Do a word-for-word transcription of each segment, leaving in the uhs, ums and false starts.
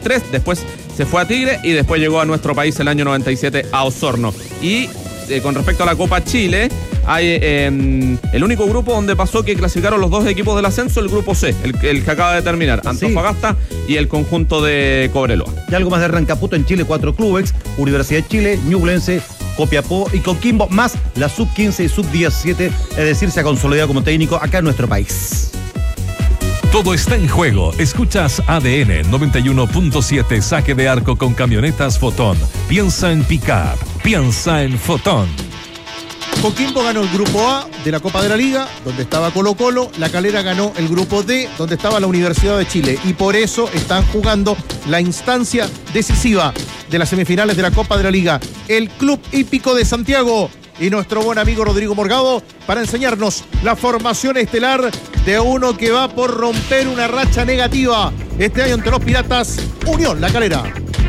tres, después se fue a Tigre y después llegó a nuestro país el año noventa y siete a Osorno. Y eh, con respecto a la Copa Chile, hay eh, el único grupo donde pasó que clasificaron los dos equipos del ascenso, el grupo C, el, el que acaba de terminar, Antofagasta sí. y el conjunto de Cobreloa. Y algo más de Rancaputo en Chile, cuatro clubes, Universidad de Chile, Ñublense, Copiapó y Coquimbo, más la sub quince y sub diecisiete, es decir, se ha consolidado como técnico acá en nuestro país. Todo está en juego. Escuchas A D N noventa y uno punto siete, saque de arco con camionetas Fotón. Piensa en pick-up, piensa en Fotón. Coquimbo ganó el grupo A de la Copa de la Liga, donde estaba Colo Colo. La Calera ganó el grupo D, donde estaba la Universidad de Chile. Y por eso están jugando la instancia decisiva de las semifinales de la Copa de la Liga. El Club Hípico de Santiago y nuestro buen amigo Rodrigo Morgado para enseñarnos la formación estelar de uno que va por romper una racha negativa este año ante los Piratas, Unión La Calera.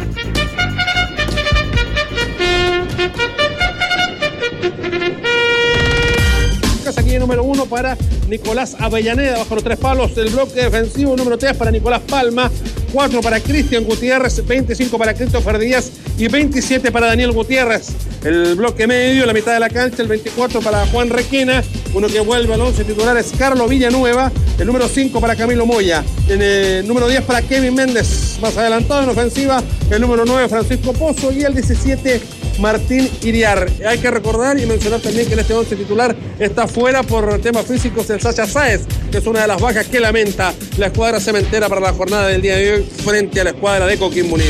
Aquí número uno para Nicolás Avellaneda, bajo los tres palos del bloque defensivo. Número tres para Nicolás Palma, cuatro para Cristian Gutiérrez, veinticinco para Christopher Díaz y veintisiete para Daniel Gutiérrez. El bloque medio, la mitad de la cancha, el veinticuatro para Juan Requena, uno que vuelve al once titular es Carlos Villanueva, el número cinco para Camilo Moya, el número diez para Kevin Méndez, más adelantado en ofensiva, el número nueve Francisco Pozo y el diecisiete Martín Iriar. Hay que recordar y mencionar también que en este once titular está fuera por temas físicos el Sacha Sáez, que es una de las bajas que lamenta la escuadra cementera para la jornada del día de hoy frente a la escuadra de Coquimbo Unido.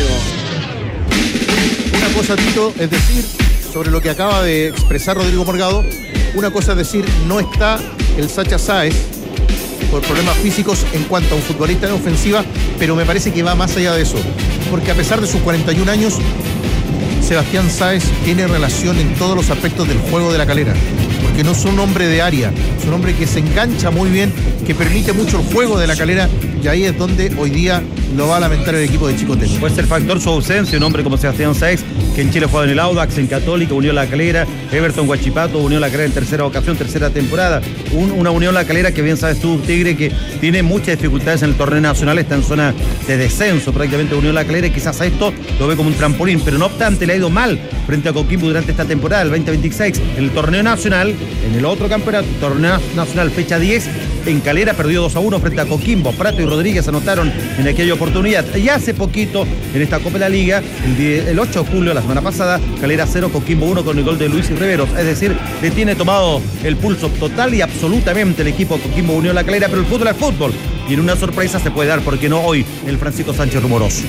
Una cosa, Tito, es decir, sobre lo que acaba de expresar Rodrigo Morgado, una cosa es decir, no está el Sacha Sáez por problemas físicos en cuanto a un futbolista en ofensiva, pero me parece que va más allá de eso, porque a pesar de sus cuarenta y un años, Sebastián Sáez tiene relación en todos los aspectos del juego de La Calera, porque no es un hombre de área, es un hombre que se engancha muy bien, que permite mucho el juego de La Calera, y ahí es donde hoy día lo va a lamentar el equipo de Chicote. Puede ser factor su ausencia, un hombre como Sebastián Sáez, que en Chile juega en el Audax, en Católica, unió La Calera, Everton Huachipato, unió La Calera en tercera ocasión, tercera temporada, un, una unión La Calera que bien sabes tú, Tigre, que tiene muchas dificultades en el torneo nacional, está en zona de descenso prácticamente, unió La Calera, y quizás a esto lo ve como un trampolín, pero no obstante le ha ido mal frente a Coquimbo durante esta temporada, el veinte veintiséis, en el torneo nacional, en el otro campeonato, torneo nacional fecha diez, en Calera perdió dos a uno frente a Coquimbo. Prato y Rodríguez anotaron en aquella oportunidad. Y hace poquito, en esta Copa de la Liga, el, die, el ocho de julio, la semana pasada, Calera cero, Coquimbo uno con el gol de Luis Riveros. Es decir, le tiene tomado el pulso total y absolutamente el equipo Coquimbo Unión La Calera, pero el fútbol es fútbol. Y en una sorpresa se puede dar, porque no hoy, el Francisco Sánchez Rumoroso.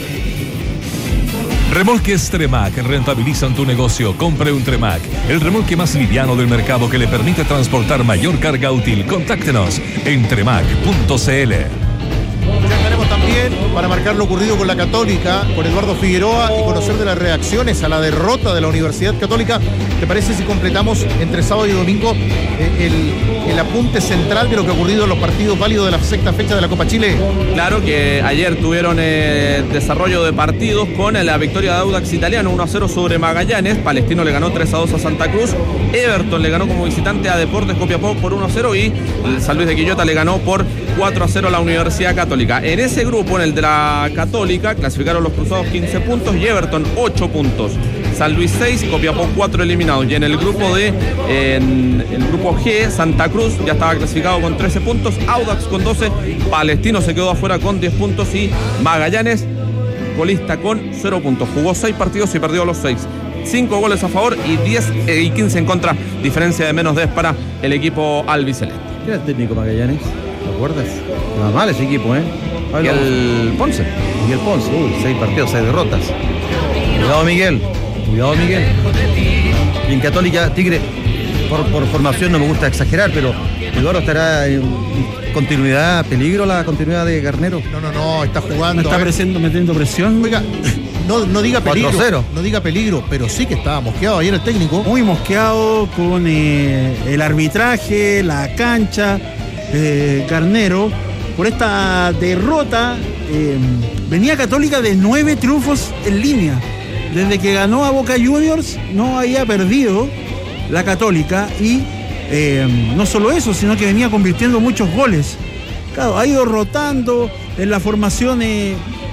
Remolques Tremac rentabilizan tu negocio. Compre un Tremac, el remolque más liviano del mercado que le permite transportar mayor carga útil. Contáctenos en tremac punto c l. Ya estaremos también para marcar lo ocurrido con la Católica, con Eduardo Figueroa, y conocer de las reacciones a la derrota de la Universidad Católica. ¿Te parece si completamos entre sábado y domingo eh, el, el apunte central de lo que ha ocurrido en los partidos válidos de la sexta fecha de la Copa Chile? Claro que ayer tuvieron eh, desarrollo de partidos con la victoria de Audax Italiano uno a cero sobre Magallanes. Palestino le ganó tres a dos a Santa Cruz. Everton le ganó como visitante a Deportes Copiapó por uno a cero y el San Luis de Quillota le ganó por cuatro a cero a la Universidad Católica. En ese grupo, en el de la Católica, clasificaron los Cruzados quince puntos y Everton ocho puntos. San Luis seis, Copiapó cuatro eliminados. Y en el grupo de, en el grupo G, Santa Cruz ya estaba clasificado con trece puntos, Audax con doce, Palestino se quedó afuera con diez puntos y Magallanes, colista con cero puntos. Jugó seis partidos y perdió los seis. cinco goles a favor y diez eh, y quince en contra, diferencia de menos diez para el equipo albiceleste. ¿Quién era el técnico Magallanes? ¿Te acuerdas? Va mal ese equipo, ¿eh? Y el Ponce. Y el Ponce, uy, seis partidos, seis derrotas. Cuidado, Miguel. Cuidado, Miguel. Y en Católica, Tigre, por, por formación no me gusta exagerar, pero Eduardo estará en continuidad, peligro la continuidad de Garnero. No, no, no, está jugando. ¿No está presiendo, metiendo presión? Oiga, no, no diga peligro. cuatro cero. No diga peligro, pero sí que estaba mosqueado ayer el técnico. Muy mosqueado con eh, el arbitraje, la cancha, eh, Garnero. Por esta derrota, eh, venía Católica de nueve triunfos en línea. Desde que ganó a Boca Juniors no había perdido la Católica y eh, no solo eso, sino que venía convirtiendo muchos goles. Claro, ha ido rotando en la formación, eh,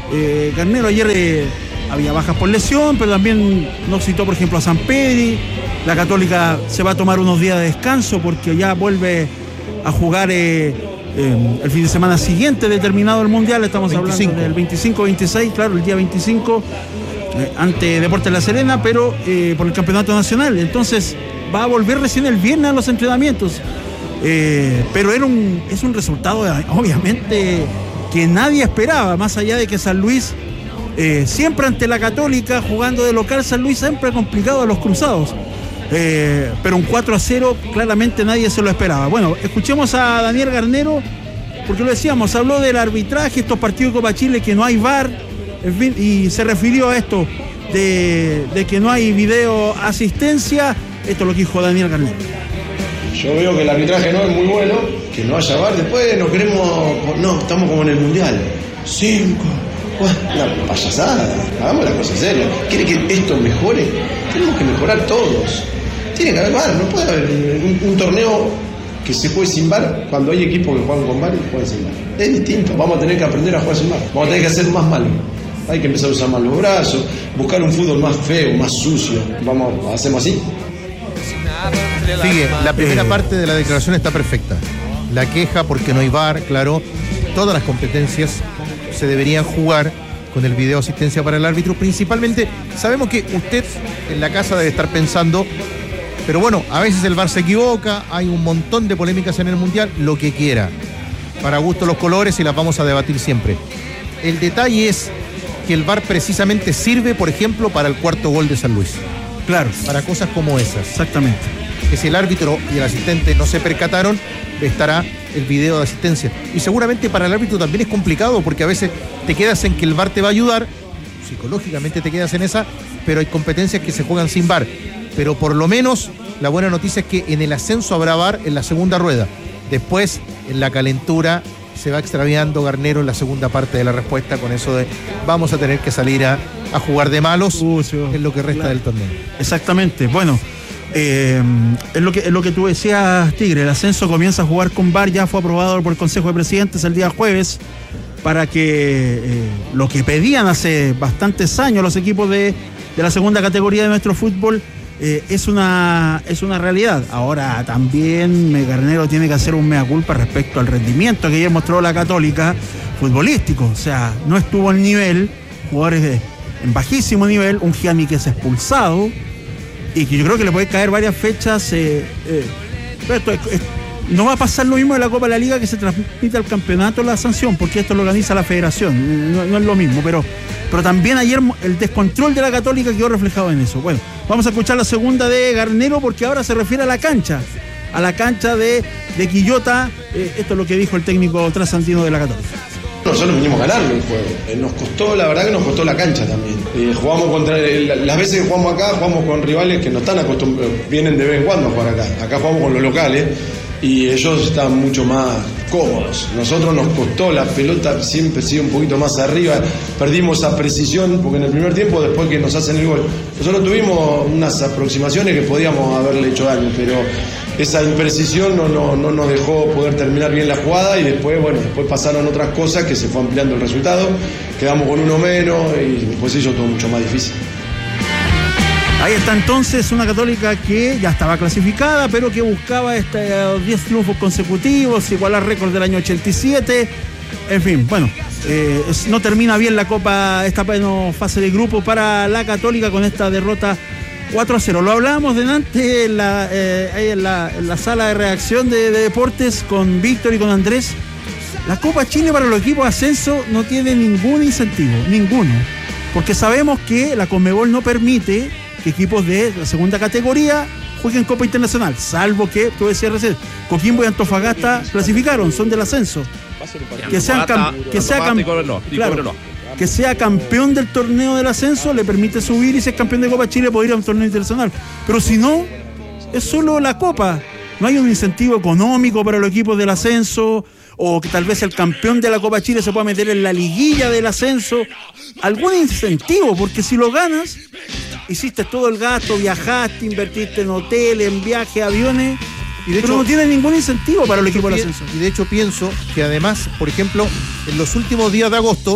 Eh, Garnero ayer eh, había bajas por lesión, pero también no citó, por ejemplo, a San Pedri. La Católica se va a tomar unos días de descanso porque ya vuelve a jugar eh, eh, el fin de semana siguiente de terminado el Mundial. Estamos veinticinco. Hablando del veinticinco veintiséis, claro, el día veinticinco, eh, ante Deportes La Serena, pero eh, por el Campeonato Nacional. Entonces va a volver recién el viernes a los entrenamientos. Eh, pero era un, es un resultado, obviamente, que nadie esperaba, más allá de que San Luis, eh, siempre ante la Católica, jugando de local, San Luis siempre ha complicado a los cruzados. Eh, pero un cuatro a cero claramente nadie se lo esperaba. Bueno, escuchemos a Daniel Garnero, porque lo decíamos, habló del arbitraje, estos partidos de Copa Chile que no hay V A R, en fin, y se refirió a esto de, de que no hay video asistencia. Esto es lo que dijo Daniel Garnero. Yo veo que el arbitraje no es muy bueno, que no haya V A R, después no queremos, no, estamos como en el Mundial, cinco, bueno, una payasada, hagamos la cosa seria. ¿Quiere que esto mejore? Tenemos que mejorar todos. Tiene que haber V A R, no puede haber un, un torneo que se juegue sin V A R cuando hay equipos que juegan con V A R y juegan sin V A R. Es distinto, vamos a tener que aprender a jugar sin V A R. Vamos a tener que hacer más malo. Hay que empezar a usar más los brazos, buscar un fútbol más feo, más sucio. Vamos, hacemos así. Sigue, la primera parte de la declaración está perfecta. La queja porque no hay V A R, claro. Todas las competencias se deberían jugar con el video asistencia para el árbitro. Principalmente, sabemos que usted en la casa debe estar pensando, pero bueno, a veces el V A R se equivoca, hay un montón de polémicas en el Mundial, lo que quiera. Para gusto los colores y las vamos a debatir siempre. El detalle es que el V A R precisamente sirve, por ejemplo, para el cuarto gol de San Luis. Claro. Para cosas como esas. Exactamente. Que si el árbitro y el asistente no se percataron, estará el video de asistencia. Y seguramente para el árbitro también es complicado, porque a veces te quedas en que el V A R te va a ayudar, psicológicamente te quedas en esa, pero hay competencias que se juegan sin V A R. Pero por lo menos la buena noticia es que en el ascenso habrá V A R en la segunda rueda. Después, en la calentura, se va extraviando Garnero en la segunda parte de la respuesta con eso de vamos a tener que salir a, a jugar de malos Ucio, en lo que resta claro. del torneo. Exactamente. Bueno, eh, es, lo que, es lo que tú decías, Tigre. El ascenso comienza a jugar con V A R, ya fue aprobado por el Consejo de Presidentes el día jueves para que eh, lo que pedían hace bastantes años los equipos de, de la segunda categoría de nuestro fútbol eh, es, una, es una realidad. Ahora también Garnero tiene que hacer un mea culpa respecto al rendimiento que ayer mostró la Católica futbolístico. O sea, no estuvo al nivel, jugadores de, en bajísimo nivel, un Gianni que es expulsado y que yo creo que le puede caer varias fechas. Eh, eh, pero esto es, es, no va a pasar lo mismo de la Copa de la Liga, que se transmite al campeonato la sanción, porque esto lo organiza la federación, no, no es lo mismo, pero, pero también ayer el descontrol de la Católica quedó reflejado en eso. Bueno, vamos a escuchar la segunda de Garnero, porque ahora se refiere a la cancha, a la cancha de, de Quillota. Eh, esto es lo que dijo el técnico trasandino de la Católica. Nosotros vinimos a ganarlo el juego. Eh, nos costó, la verdad que nos costó la cancha también. Eh, jugamos contra, eh, las veces que jugamos acá, jugamos con rivales que no están acostumbrados, vienen de vez en cuando a jugar acá. Acá jugamos con los locales y ellos están mucho más cómodos. Nosotros nos costó, la pelota siempre sigue un poquito más arriba, perdimos esa precisión, porque en el primer tiempo, después que nos hacen el gol, nosotros tuvimos unas aproximaciones que podíamos haberle hecho daño, pero esa imprecisión no, no, no nos dejó poder terminar bien la jugada, y después, bueno, después pasaron otras cosas que se fue ampliando el resultado, quedamos con uno menos y después se hizo todo mucho más difícil. Ahí está entonces una Católica que ya estaba clasificada, pero que buscaba estos diez triunfos consecutivos, igualar récord del año ochenta y siete. En fin, bueno, eh, no termina bien la Copa, esta bueno, fase de grupo para la Católica con esta derrota cuatro a cero. Lo hablábamos delante en la, eh, ahí en la, en la sala de reacción de, de deportes con Víctor y con Andrés. La Copa Chile para los equipos de ascenso no tiene ningún incentivo, ninguno, porque sabemos que la Conmebol no permite que equipos de la segunda categoría jueguen Copa Internacional, salvo que, tú decías recién, Coquimbo y Antofagasta clasificaron, son del ascenso. Que sean cam- que sea cam- claro, que sea campeón del torneo del ascenso le permite subir, y si es campeón de Copa Chile puede ir a un torneo internacional. Pero si no, es solo la Copa. No hay un incentivo económico para los equipos del ascenso, o que tal vez el campeón de la Copa Chile se pueda meter en la liguilla del ascenso. Algún incentivo, porque si lo ganas, hiciste todo el gasto, viajaste, invertiste en hoteles, en viajes, aviones, y de pero hecho, no tiene ningún incentivo para el equipo del ascenso. Y de hecho pienso que además, por ejemplo, en los últimos días de agosto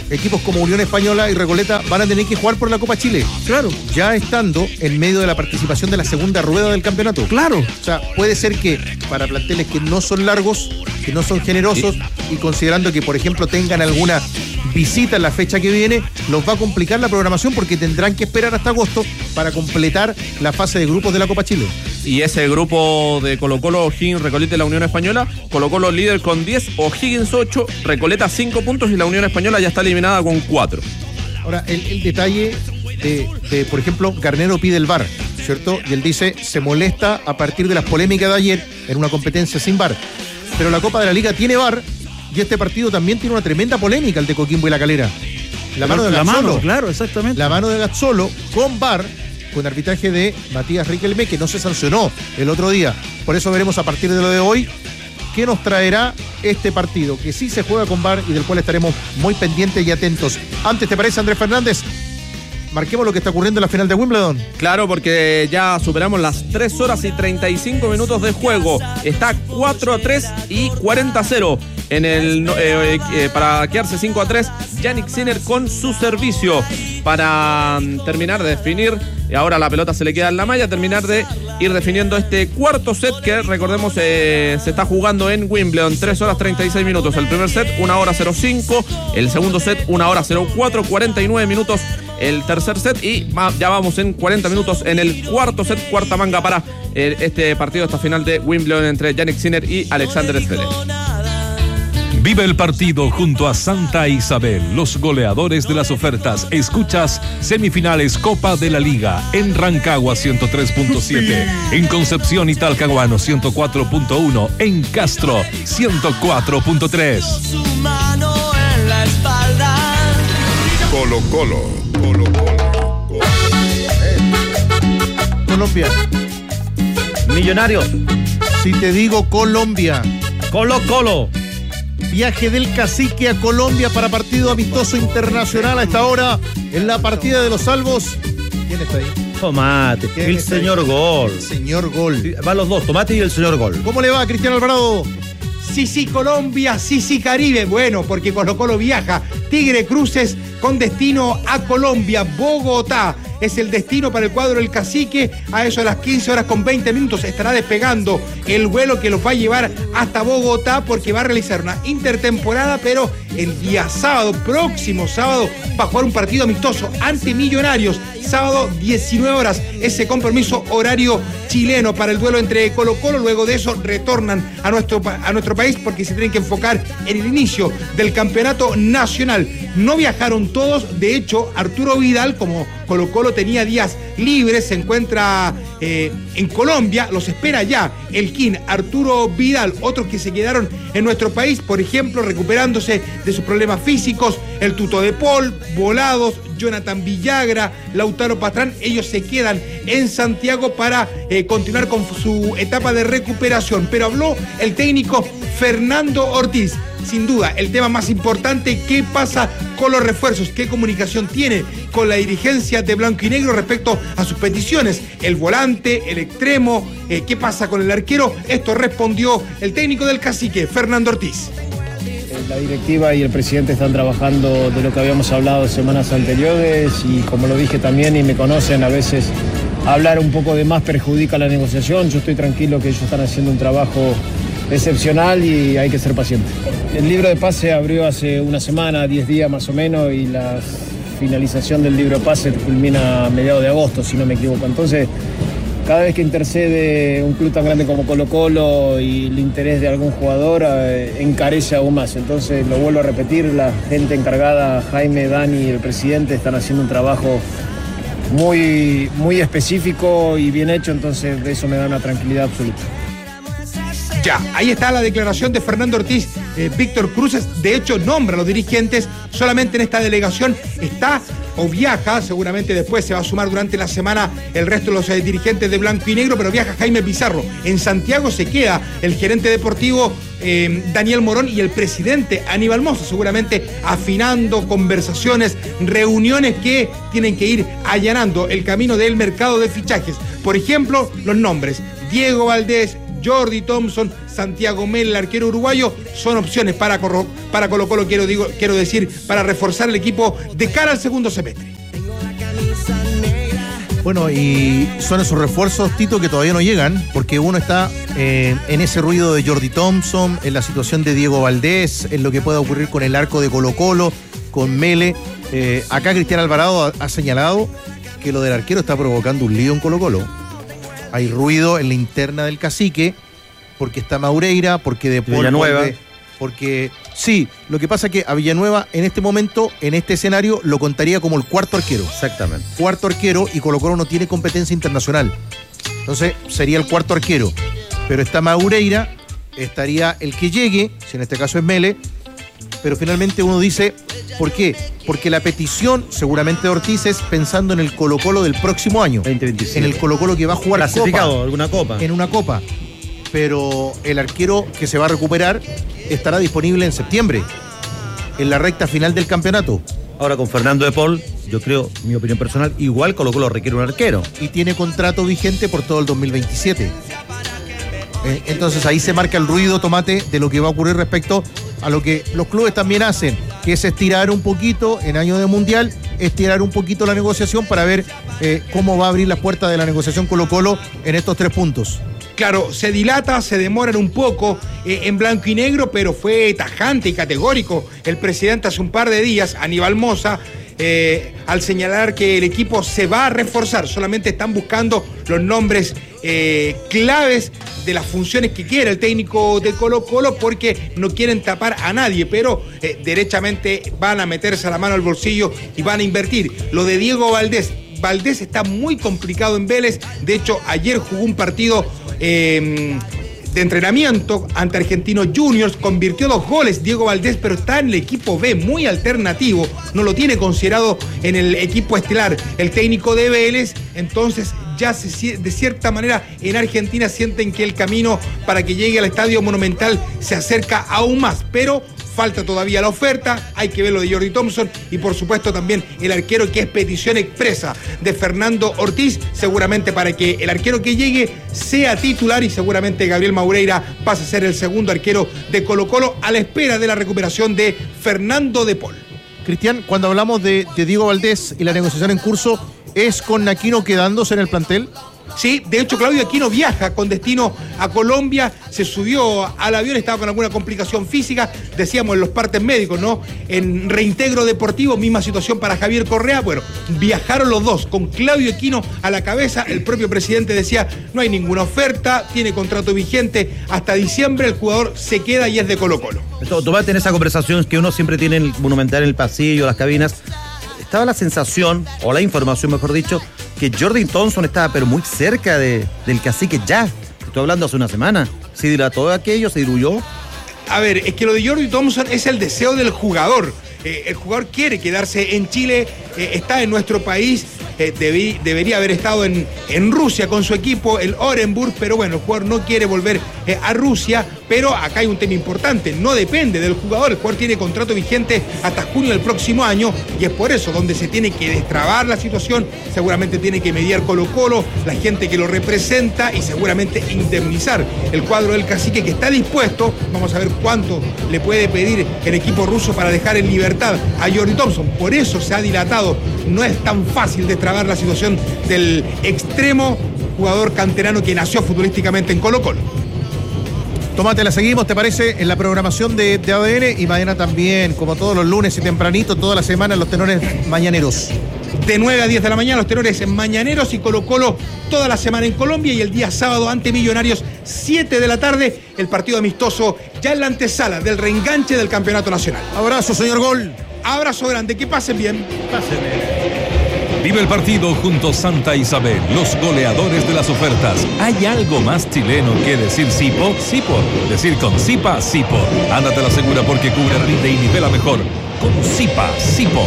equipos como Unión Española y Recoleta van a tener que jugar por la Copa Chile. Claro. Ya estando en medio de la participación de la segunda rueda del campeonato. Claro. O sea, puede ser que para planteles que no son largos, que no son generosos, y considerando que, por ejemplo, tengan alguna visita en la fecha que viene, los va a complicar la programación porque tendrán que esperar hasta agosto para completar la fase de grupos de la Copa Chile. Y ese grupo de Colo-Colo, O'Higgins, Recoleta y la Unión Española, Colo-Colo líder con diez, O'Higgins ocho, Recoleta cinco puntos y la Unión Española ya está eliminada con cuatro. Ahora, el, el detalle de, de, por ejemplo, Garnero pide el V A R, ¿cierto? Y él dice, se molesta a partir de las polémicas de ayer en una competencia sin V A R. Pero la Copa de la Liga tiene V A R y este partido también tiene una tremenda polémica, el de Coquimbo y La Calera. La mano de La Gazzolo. mano, claro, exactamente. La mano de Gazzolo con V A R, con arbitraje de Matías Riquelme, que no se sancionó el otro día. Por eso veremos a partir de lo de hoy qué nos traerá este partido, que sí se juega con V A R y del cual estaremos muy pendientes y atentos. Antes, ¿te parece, Andrés Fernández? Marquemos lo que está ocurriendo en la final de Wimbledon. Claro, porque ya superamos las tres horas y treinta y cinco minutos de juego. Está cuatro a tres y cuarenta a cero en el, eh, eh, para quedarse cinco a tres. Jannik Sinner con su servicio para um, terminar de definir. Y ahora la pelota se le queda en la malla. Terminar de ir definiendo este cuarto set que, recordemos, eh, se está jugando en Wimbledon. tres horas treinta y seis minutos. El primer set, una hora cero cinco. El segundo set, una hora cero cuatro. cuarenta y nueve minutos el tercer set. Y ya vamos en cuarenta minutos en el cuarto set. Cuarta manga para eh, este partido, esta final de Wimbledon entre Jannik Sinner y Alexander Zverev. Vive el partido junto a Santa Isabel, los goleadores de las ofertas. Escuchas semifinales Copa de la Liga en Rancagua ciento tres punto siete, en Concepción y Talcahuano ciento cuatro punto uno, en Castro ciento cuatro punto tres. Colo Colo, Colo Colo. Colombia. Millonarios. Si te digo Colombia. Colo Colo. Viaje del Cacique a Colombia para partido amistoso internacional a esta hora en la partida de los salvos. ¿Quién está ahí? Tomate. ¿Quién El está señor ahí? Gol. El señor Gol. Van los dos, Tomate y el señor Gol. ¿Cómo le va, Cristiano Alvarado? Sí, sí, Colombia, sí, sí, Caribe. Bueno, porque Colo Colo viaja. Tigre Cruces con destino a Colombia, Bogotá. Es el destino para el cuadro del Cacique. A eso de las quince horas con veinte minutos estará despegando el vuelo que los va a llevar hasta Bogotá, porque va a realizar una intertemporada, pero el día sábado, próximo sábado, va a jugar un partido amistoso ante Millonarios. Sábado, diecinueve horas, ese compromiso horario chileno para el duelo entre Colo Colo. Luego de eso retornan a nuestro, a nuestro país porque se tienen que enfocar en el inicio del campeonato nacional. No viajaron todos, de hecho, Arturo Vidal, como Colo Colo tenía días libres, se encuentra eh, en Colombia, los espera ya el King, Arturo Vidal. Otros que se quedaron en nuestro país, por ejemplo, recuperándose de sus problemas físicos, el Tuto de Paul, Volados, Jonathan Villagra, Lautaro Pastrán, ellos se quedan en Santiago para eh, continuar con su etapa de recuperación. Pero habló el técnico Fernando Ortiz. Sin duda, el tema más importante, ¿qué pasa con los refuerzos? ¿Qué comunicación tiene con la dirigencia de Blanco y Negro respecto a sus peticiones? El volante, el extremo, eh, ¿qué pasa con el arquero? Esto respondió el técnico del Cacique, Fernando Ortiz. La directiva y el presidente están trabajando de lo que habíamos hablado semanas anteriores, y como lo dije también y me conocen, a veces hablar un poco de más perjudica la negociación. Yo estoy tranquilo que ellos están haciendo un trabajo excepcional y hay que ser paciente. El libro de pase abrió hace una semana, diez días más o menos, y la finalización del libro de pase culmina a mediados de agosto, si no me equivoco. Entonces, cada vez que intercede un club tan grande como Colo Colo y el interés de algún jugador, eh, encarece aún más. Entonces, lo vuelvo a repetir, la gente encargada, Jaime, Dani y el presidente, están haciendo un trabajo muy, muy específico y bien hecho, entonces eso me da una tranquilidad absoluta. Ya, ahí está la declaración de Fernando Ortiz. eh, Víctor Cruces, de hecho, nombra a los dirigentes. Solamente en esta delegación está o viaja, seguramente después se va a sumar durante la semana el resto de los eh, dirigentes de Blanco y Negro, pero viaja Jaime Pizarro. En Santiago se queda el gerente deportivo eh, Daniel Morón y el presidente Aníbal Mozo, seguramente afinando conversaciones, reuniones que tienen que ir allanando el camino del mercado de fichajes. Por ejemplo, los nombres: Diego Valdés, Jordi Thompson, Santiago Mel, el arquero uruguayo, son opciones para, para Colo Colo, quiero, digo, quiero decir, para reforzar el equipo de cara al segundo semestre. Bueno, y son esos refuerzos, Tito, que todavía no llegan, porque uno está eh, en ese ruido de Jordi Thompson, en la situación de Diego Valdés, en lo que pueda ocurrir con el arco de Colo Colo, con Mele. Eh, acá Cristian Alvarado ha, ha señalado que lo del arquero está provocando un lío en Colo Colo. Hay ruido en la interna del cacique, porque está Maureira, porque de Paul Villanueva. Vuelve, porque sí, lo que pasa es que a Villanueva en este momento, en este escenario, lo contaría como el cuarto arquero. Exactamente. Cuarto arquero, y Colo Colo no tiene competencia internacional. Entonces sería el cuarto arquero. Pero está Maureira, estaría el que llegue, si en este caso es Mele, pero finalmente uno dice, ¿por qué? Porque la petición seguramente de Ortiz es pensando en el Colo Colo del próximo año. veinte veintisiete. En el Colo Colo que va a jugar clasificado, copa, alguna copa. en una copa. Pero el arquero que se va a recuperar estará disponible en septiembre, en la recta final del campeonato. Ahora con Fernando de Paul, yo creo, mi opinión personal, igual Colo Colo requiere un arquero. Y tiene contrato vigente por todo el dos mil veintisiete. Eh, entonces ahí se marca el ruido, Tomate, de lo que va a ocurrir respecto a lo que los clubes también hacen, que es estirar un poquito en año de mundial, estirar un poquito la negociación para ver eh, cómo va a abrir las puertas de la negociación Colo Colo en estos tres puntos. Claro, se dilata, se demoran un poco eh, en blanco y negro, pero fue tajante y categórico el presidente hace un par de días, Aníbal Mosa, eh, al señalar que el equipo se va a reforzar. Solamente están buscando los nombres eh, claves de las funciones que quiere el técnico de Colo Colo, porque no quieren tapar a nadie, pero eh, derechamente van a meterse la mano al bolsillo y van a invertir. Lo de Diego Valdés, Valdés está muy complicado en Vélez. De hecho, ayer jugó un partido eh, de entrenamiento ante Argentinos Juniors, convirtió dos goles Diego Valdés, pero está en el equipo B, muy alternativo, no lo tiene considerado en el equipo estelar el técnico de Vélez. Entonces ya se, de cierta manera en Argentina sienten que el camino para que llegue al Estadio Monumental se acerca aún más, pero falta todavía la oferta, hay que ver lo de Jordi Thompson y por supuesto también el arquero, que es petición expresa de Fernando Ortiz, seguramente para que el arquero que llegue sea titular, y seguramente Gabriel Maureira pase a ser el segundo arquero de Colo Colo a la espera de la recuperación de Fernando de Paul. Cristian, cuando hablamos de, de Diego Valdés y la negociación en curso, ¿es con Aquino quedándose en el plantel? Sí, de hecho Claudio Aquino viaja con destino a Colombia, se subió al avión, estaba con alguna complicación física, decíamos en los partes médicos, ¿no? En reintegro deportivo, misma situación para Javier Correa. Bueno, viajaron los dos con Claudio Aquino a la cabeza. El propio presidente decía, no hay ninguna oferta, tiene contrato vigente hasta diciembre, el jugador se queda y es de Colo Colo. Tomate, en esa conversación que uno siempre tiene en el Monumental, en el pasillo, las cabinas, estaba la sensación, o la información mejor dicho, que Jordi Thompson estaba pero muy cerca de, del cacique ya. Estoy hablando hace una semana. Se dilató aquello, se diluyó. A ver, es que lo de Jordi Thompson es el deseo del jugador. Eh, el jugador quiere quedarse en Chile, eh, está en nuestro país, eh, debí, debería haber estado en, en Rusia con su equipo, el Orenburg, pero bueno, el jugador no quiere volver eh, a Rusia. Pero acá hay un tema importante, no depende del jugador, el jugador tiene contrato vigente hasta junio del próximo año, y es por eso donde se tiene que destrabar la situación. Seguramente tiene que mediar Colo Colo, la gente que lo representa, y seguramente indemnizar el cuadro del cacique, que está dispuesto. Vamos a ver cuánto le puede pedir el equipo ruso para dejar en libertad a Jordi Thompson. Por eso se ha dilatado, no es tan fácil destrabar la situación del extremo jugador canterano que nació futbolísticamente en Colo Colo. Tomate, la seguimos, ¿te parece? En la programación de, de A D N, y mañana también, como todos los lunes y tempranito, toda la semana, los tenores mañaneros. De nueve a diez de la mañana, los tenores mañaneros, y Colo Colo toda la semana en Colombia, y el día sábado ante Millonarios, siete de la tarde, el partido amistoso ya en la antesala del reenganche del Campeonato Nacional. Abrazo, señor Gol. Abrazo grande, que pasen bien. Pasen bien. Vive el partido junto a Santa Isabel, los goleadores de las ofertas. ¿Hay algo más chileno que decir Sipo? Sipo. Decir con Sipa, Sipo. Ándate la segura porque cubre, rinde y nivela mejor. Con Sipa, Sipo.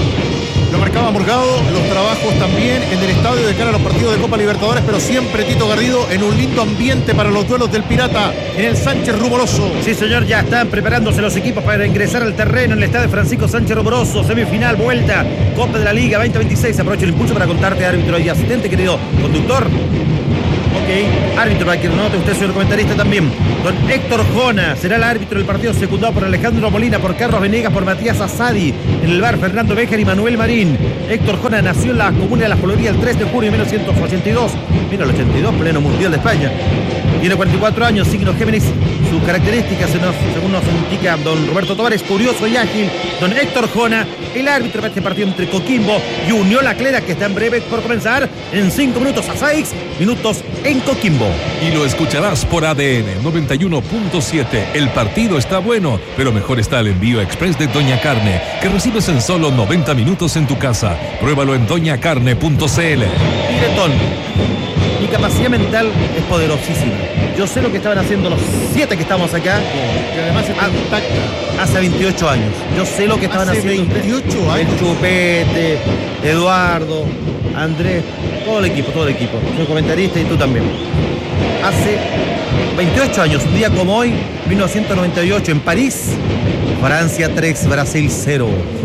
Lo marcaba Morgado, los trabajos también en el estadio de cara a los partidos de Copa Libertadores, pero siempre Tito Garrido en un lindo ambiente para los duelos del Pirata en el Sánchez Rumoroso. Sí, señor, ya están preparándose los equipos para ingresar al terreno en el estadio Francisco Sánchez Rumoroso. Semifinal, vuelta, Copa de la Liga veinte veintiséis. Aprovecho el impulso para contarte, árbitro y asistente, querido conductor. Ok, árbitro, para que lo note usted, señor comentarista, también. Don Héctor Jona será el árbitro del partido, secundado por Alejandro Molina, por Carlos Venegas, por Matías Asadi. En el bar, Fernando Béjar y Manuel Marín. Héctor Jona nació en la comuna de La Florida el tres de junio de mil novecientos ochenta y dos. Mira, el ochenta y dos, pleno mundial de España. Tiene cuarenta y cuatro años, signo Géminis. Sus características, según nos indica don Roberto Tobar, es curioso y ágil. Don Héctor Jona, el árbitro para este partido entre Coquimbo y Unión La Calera, que está en breve por comenzar en cinco minutos a seis minutos en Coquimbo. Y lo escucharás por A D N noventa y uno punto siete. El partido está bueno, pero mejor está el envío express de Doña Carne, que recibes en solo noventa minutos en tu casa. Pruébalo en doña carne punto c l. Directón, mi capacidad mental es poderosísima. Yo sé lo que estaban haciendo los siete que estamos acá, que además está intacta. Hace veintiocho años. Yo sé lo que estaban hace haciendo veintiocho años. El Chupete, Eduardo, Andrés, todo el equipo, todo el equipo. Soy comentarista y tú también. Hace veintiocho años, un día como hoy, mil novecientos noventa y ocho, en París, Francia tres, Brasil cero.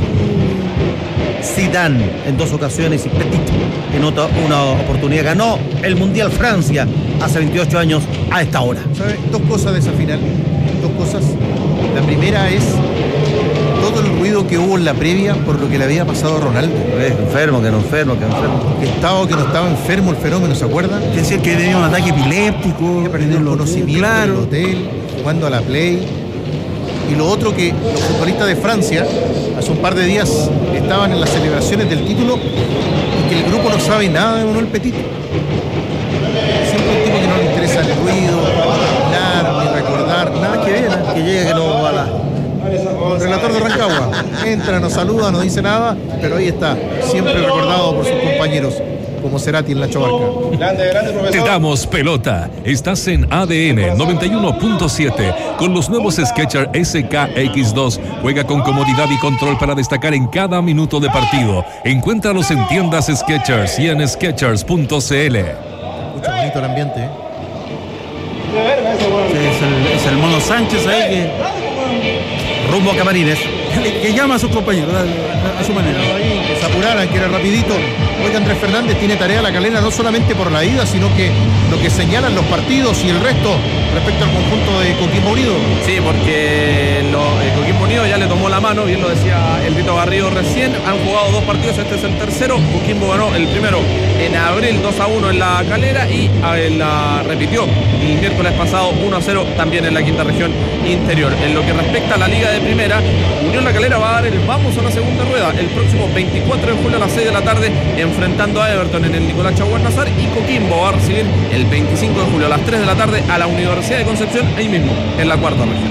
Zidane en dos ocasiones y Petit en otra una oportunidad ganó el Mundial Francia hace veintiocho años a esta hora. ¿Sabe? Dos cosas de esa final. Dos cosas. La primera es todo el ruido que hubo en la previa por lo que le había pasado a Ronaldo. Eh, enfermo, que no enfermo, que no enfermo. Que estaba o que no estaba enfermo el fenómeno, ¿se acuerdan? Es decir, que tenía un ataque epiléptico. Que perdió el conocimiento claro. del hotel, jugando a la Play. Y lo otro, que los futbolistas de Francia hace un par de días estaban en las celebraciones del título y que el grupo no sabe nada de Manuel Petit. Siempre un tipo que no le interesa el ruido, hablar, ni recordar, nada. Que viene, que llegue, que no va a la... El relator de Rancagua entra, nos saluda, no dice nada, pero ahí está, siempre recordado por sus compañeros, como Cerati en la Chobarca. Grande, grande, profesor. Te damos pelota. Estás en A D N noventa y uno punto siete con los nuevos Skechers S K X dos. Juega con comodidad y control para destacar en cada minuto de partido. Encuéntralos en tiendas Skechers y en skechers punto c l. Escucha bonito el ambiente, ¿eh? Sí, es, el, es el Mono Sánchez ahí que... rumbo a Camarines. Que, que llama a sus compañeros a, a su manera. Ahí, que se apuraran, que era rapidito. Oiga, Andrés Fernández tiene tarea la Calera no solamente por la ida, sino que lo que señalan los partidos y el resto respecto al conjunto de Coquimbo Unido. Sí, porque lo, eh, Coquimbo Unido ya le tomó la mano, bien lo decía el Tito Garrido recién. Han jugado dos partidos, este es el tercero. Coquimbo ganó el primero en abril dos a uno en la Calera y a, la repitió el miércoles pasado uno a cero también en la quinta región interior. En lo que respecta a la Liga de Primera, Unión La Calera va a dar el vamos a la segunda rueda el próximo veinticuatro de julio a las seis de la tarde, enfrentando a Everton en el Nicolás Chaguán Nazar, y Coquimbo va a recibir el veinticinco de julio a las tres de la tarde a la Universidad de Concepción, ahí mismo, en la cuarta región.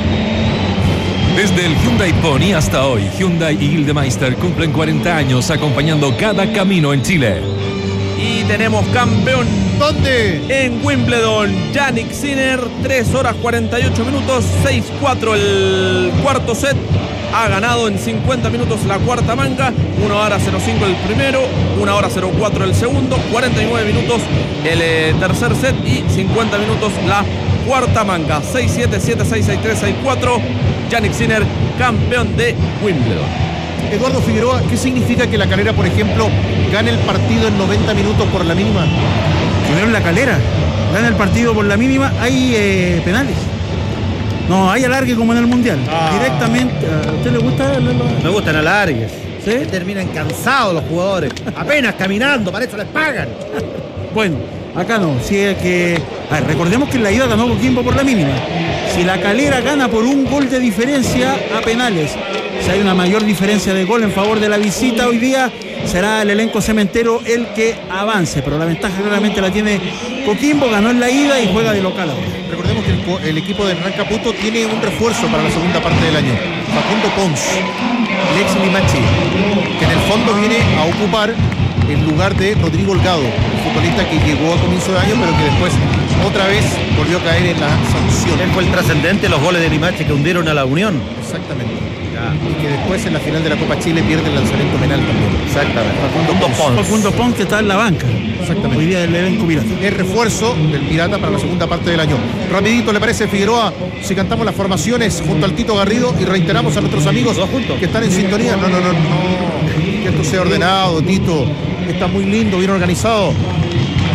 Desde el Hyundai Pony hasta hoy, Hyundai y Gildemeister cumplen cuarenta años acompañando cada camino en Chile. Y tenemos campeón. ¿Dónde? En Wimbledon, Jannik Sinner, tres horas cuarenta y ocho minutos, seis cuatro el cuarto set. Ha ganado en cincuenta minutos la cuarta manga, una hora cero cinco el primero, una hora cero cuatro el segundo, cuarenta y nueve minutos el eh, tercer set y cincuenta minutos la cuarta manga. seis siete, siete seis, seis tres, seis cuatro. Jannik Sinner, campeón de Wimbledon. Eduardo Figueroa, ¿qué significa que la Calera, por ejemplo, gane el partido en noventa minutos por la mínima? Unión La Calera gana el partido por la mínima, hay eh, penales. No, hay alargue como en el Mundial. Ah. Directamente. ¿A usted le gusta? Me gustan alargues. ¿Sí? Que terminan cansados los jugadores. Apenas caminando, para eso les pagan. Bueno, acá no. Si es que. A ver, recordemos que en la ida ganó Coquimbo por la mínima. Si la Calera gana por un gol de diferencia a penales, si hay una mayor diferencia de gol en favor de la visita hoy día, será el elenco cementero el que avance. Pero la ventaja claramente la tiene Coquimbo, ganó en la ida y juega de local ahora. Recordemos que el, el equipo de Hernán Caputo tiene un refuerzo para la segunda parte del año. Facundo Pons, el ex Limache, que en el fondo viene a ocupar el lugar de Rodrigo Holgado, un futbolista que llegó a comienzo de año, pero que después otra vez volvió a caer en la sanción. Él fue el trascendente, los goles de Limache que hundieron a la Unión. Exactamente. Ya. Y que después en la final de la Copa Chile pierde el lanzamiento penal también. Exactamente. Facundo Pons. Facundo Pons, que está en la banca. Exactamente. Hoy día del elenco Pirata. El refuerzo del Pirata para la segunda parte del año. Rapidito, ¿le parece, Figueroa, si cantamos las formaciones junto al Tito Garrido y reiteramos a nuestros amigos que están en sintonía? No, no, no, no. Que esto sea ordenado, Tito. Está muy lindo, bien organizado.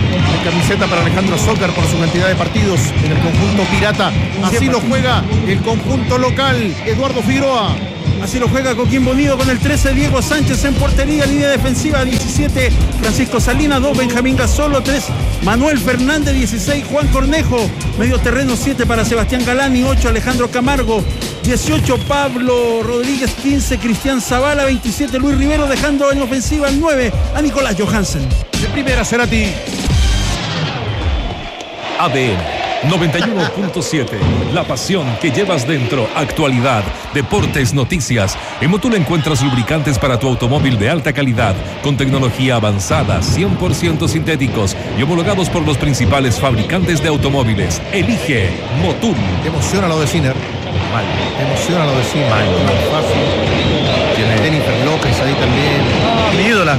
de camiseta para Alejandro Zócar por su cantidad de partidos en el conjunto pirata. Así lo juega el conjunto local, Eduardo Figueroa. Así lo juega Coquimbo Unido con el trece, Diego Sánchez en portería, línea defensiva diecisiete, Francisco Salinas, dos, Benjamín Gasolo, tres, Manuel Fernández, dieciséis, Juan Cornejo, medio terreno siete para Sebastián Galani, ocho, Alejandro Camargo, dieciocho, Pablo Rodríguez, quince, Cristian Zavala, veintisiete, Luis Rivero, dejando en ofensiva el nueve a Nicolás Johansen. De primera, Cerati. A D N noventa y uno punto siete, la pasión que llevas dentro, actualidad, deportes, noticias. En Motul encuentras lubricantes para tu automóvil de alta calidad, con tecnología avanzada, cien por ciento sintéticos y homologados por los principales fabricantes de automóviles. Elige Motul. Te emociona lo de Sinner. Mal. Te emociona lo de Sinner. Mal. No es fácil. Tiene Jennifer López ahí también. Ah, mi ídola.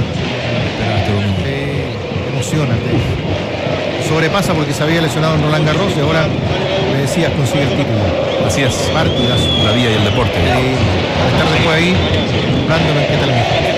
Te emociona. Te... sobrepasa porque se había lesionado en Roland Garros y ahora me decías consigue el título. Así es. Partidazo. La vida y el deporte. Eh, para estar después ahí, dándome qué tal.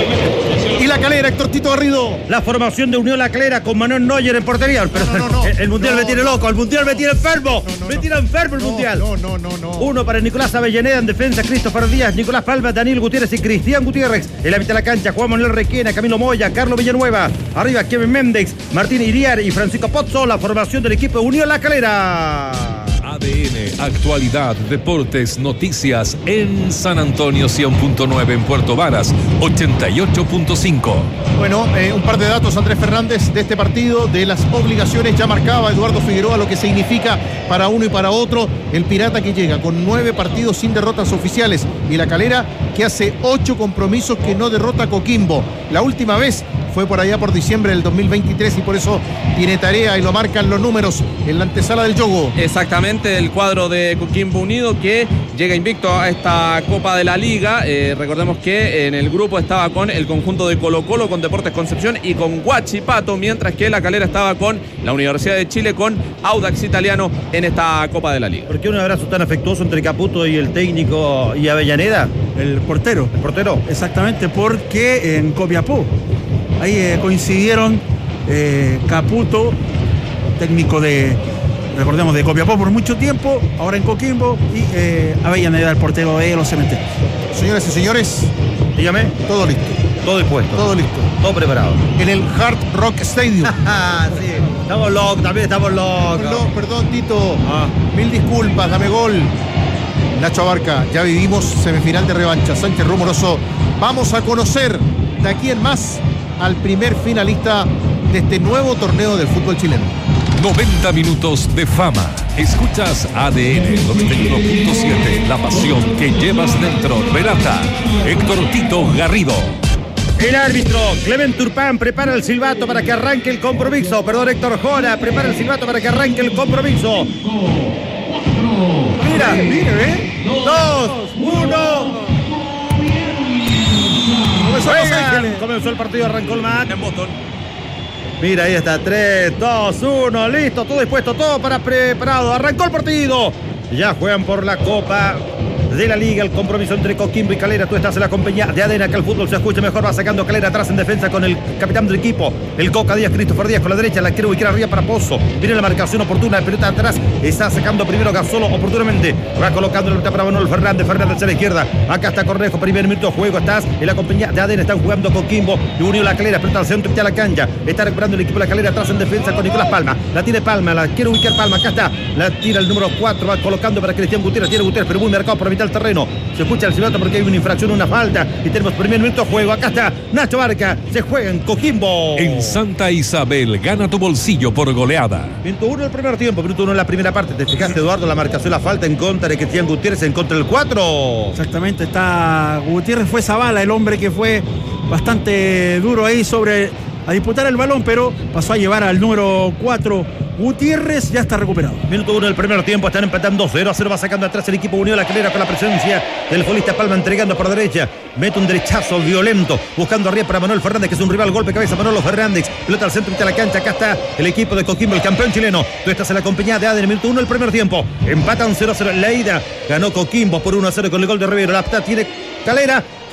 Y la Calera, Héctor Tito Garrido. La formación de Unión La Calera con Manuel Neuer en portería. Pero no, no, no, el, el Mundial no, me tiene loco, el Mundial me tiene enfermo. No, no, me no. tiene enfermo el No, Mundial. No, no, no, no. Uno para Nicolás Avellaneda en defensa, Christopher Díaz, Nicolás Palma, Daniel Gutiérrez y Cristian Gutiérrez. En la mitad de la cancha, Juan Manuel Requena, Camilo Moya, Carlos Villanueva. Arriba, Kevin Méndez, Martín Iriar y Francisco Pozzo. La formación del equipo de Unión La Calera. A D N, actualidad, deportes, noticias en San Antonio cien punto nueve, en Puerto Varas ochenta y ocho punto cinco. Bueno, eh, un par de datos, Andrés Fernández, de este partido, de las obligaciones. Ya marcaba Eduardo Figueroa lo que significa para uno y para otro. El Pirata que llega con nueve partidos sin derrotas oficiales y la Calera que hace ocho compromisos que no derrota a Coquimbo. La última vez fue por allá por diciembre del dos mil veintitrés y por eso tiene tarea y lo marcan los números en la antesala del Yogo. Exactamente, el cuadro de Coquimbo Unido que llega invicto a esta Copa de la Liga. Eh, recordemos que en el grupo estaba con el conjunto de Colo Colo, con Deportes Concepción y con Huachipato, mientras que la Calera estaba con la Universidad de Chile, con Audax Italiano en esta Copa de la Liga. ¿Por qué un abrazo tan afectuoso entre Caputo y el técnico y Avellaneda? El portero. El portero. Exactamente, porque en Copiapó ahí eh, coincidieron eh, Caputo, técnico de, recordemos, de Copiapó por mucho tiempo, ahora en Coquimbo, y eh, Avellaneda, el portero de los Cementerios. Señoras y señores, dígame. Todo listo. Todo dispuesto. Todo listo. Todo preparado. En el Hard Rock Stadium. Ah, sí. Estamos locos, también estamos locos. Perdón, perdón, Tito. Ah. Mil disculpas, dame gol. Nacho Abarca, ya vivimos semifinal de revancha. Sánchez Rumoroso. Vamos a conocer de aquí en más al primer finalista de este nuevo torneo del fútbol chileno. noventa minutos de fama. Escuchas A D N noventa y uno punto siete, la pasión que llevas dentro. Relata Héctor Tito Garrido. El árbitro Clement Turpán prepara el silbato para que arranque el compromiso. Perdón, Héctor Jora prepara el silbato para que arranque el compromiso. Mira, mira, ¿eh? Dos, uno. Juega. Comenzó el partido, arrancó el match. En botón. Mira, ahí está, tres, dos, uno, listo, todo dispuesto, todo para preparado. Arrancó el partido. Ya juegan por la Copa de la Liga, el compromiso entre Coquimbo y Calera. Tú estás en la compañía de A D N, que el fútbol se escucha mejor. Va sacando Calera atrás en defensa con el capitán del equipo, el Coca Díaz, Christopher Díaz con la derecha. La quiere ubicar arriba para Pozo. Viene la marcación oportuna, la pelota atrás. Está sacando primero Gasolo oportunamente. Va colocando la pelota para Manuel Fernández. Fernández a la izquierda. Acá está Cornejo, primer minuto de juego. Estás en la compañía de A D N. Están jugando Coquimbo y Unión La Calera. Pelota al centro, está la cancha. Está recuperando el equipo de La Calera atrás en defensa con Nicolás Palma. La tiene Palma, la quiere ubicar Palma. Acá está. La tira el número cuatro. Va colocando para Cristian Gutiérrez. Tiene Gutiérrez, pero muy marcado por mitad del terreno. Se escucha el silbato porque hay una infracción, una falta. Y tenemos primer minuto de juego. Acá está Nacho Barca. Se juega en Coquimbo. En Santa Isabel, gana tu bolsillo por goleada. Minuto uno el primer tiempo, minuto uno en la primera parte. ¿Te fijaste, Eduardo? La marcación, la falta en contra de Cristian Gutiérrez, en contra del cuatro. Exactamente, está Gutiérrez, fue Zavala, el hombre que fue bastante duro ahí sobre a disputar el balón, pero pasó a llevar al número cuatro. Gutiérrez ya está recuperado. Minuto uno del primer tiempo, están empatando cero a cero. Va sacando atrás el equipo Unión La Calera con la presencia del futbolista Palma, entregando por derecha. Mete un derechazo violento, buscando arriba para Manuel Fernández, que es un rival. Golpe cabeza, Manolo Fernández. Pelota al centro de la cancha. Acá está el equipo de Coquimbo, el campeón chileno. Tú estás en la compañía de A D N. Minuto uno del primer tiempo. Empatan cero a cero. La ida ganó Coquimbo por uno a cero con el gol de Rivero. La pata tiene Calera,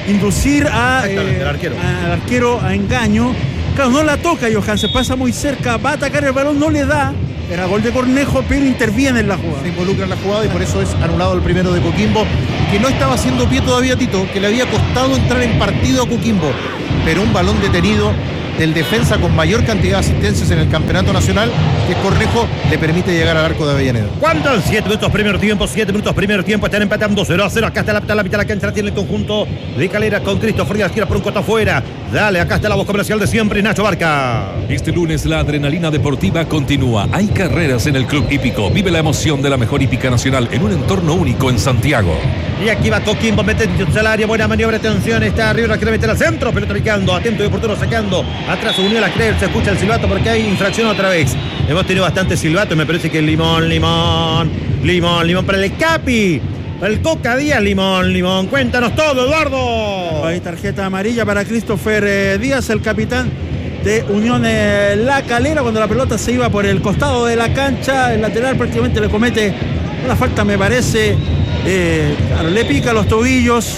inducir a, eh, el arquero. a- al arquero a engaño. Claro, no la toca Johan, se pasa muy cerca, va a atacar el balón, no le da. Era gol de Cornejo, pero interviene en la jugada. Se involucra en la jugada y por eso es anulado el primero de Coquimbo, que no estaba haciendo pie todavía Tito, que le había costado entrar en partido a Coquimbo, pero un balón detenido del defensa con mayor cantidad de asistencias en el campeonato nacional, que es Cornejo, le permite llegar al arco de Avellaneda. ¿Cuánto? siete minutos primer tiempo, siete minutos primer tiempo, están empatando cero a cero. Acá está la, la mitad de la cancha, la tiene el conjunto de Calera con Cristo Díaz, tira por un coto afuera. Dale, acá está la voz comercial de siempre, Nacho Barca. Este lunes la adrenalina deportiva continúa. Hay carreras en el Club Hípico. Vive la emoción de la mejor hípica nacional en un entorno único en Santiago. Y aquí va Coquimbo, mete al área, buena maniobra, atención, está arriba, la quiere meter al centro, pelota picando, atento y oportuno sacando, atrás unió la Creel, se escucha el silbato porque hay infracción otra vez. Hemos tenido bastante silbato, me parece que el limón, limón, limón, limón para el Capi, para el Coca Díaz, limón, limón, cuéntanos todo, Eduardo. Hay tarjeta amarilla para Christopher eh, Díaz, el capitán de Unión eh, La Calera, cuando la pelota se iba por el costado de la cancha, el lateral prácticamente le comete una falta, me parece, eh, claro, le pica los tobillos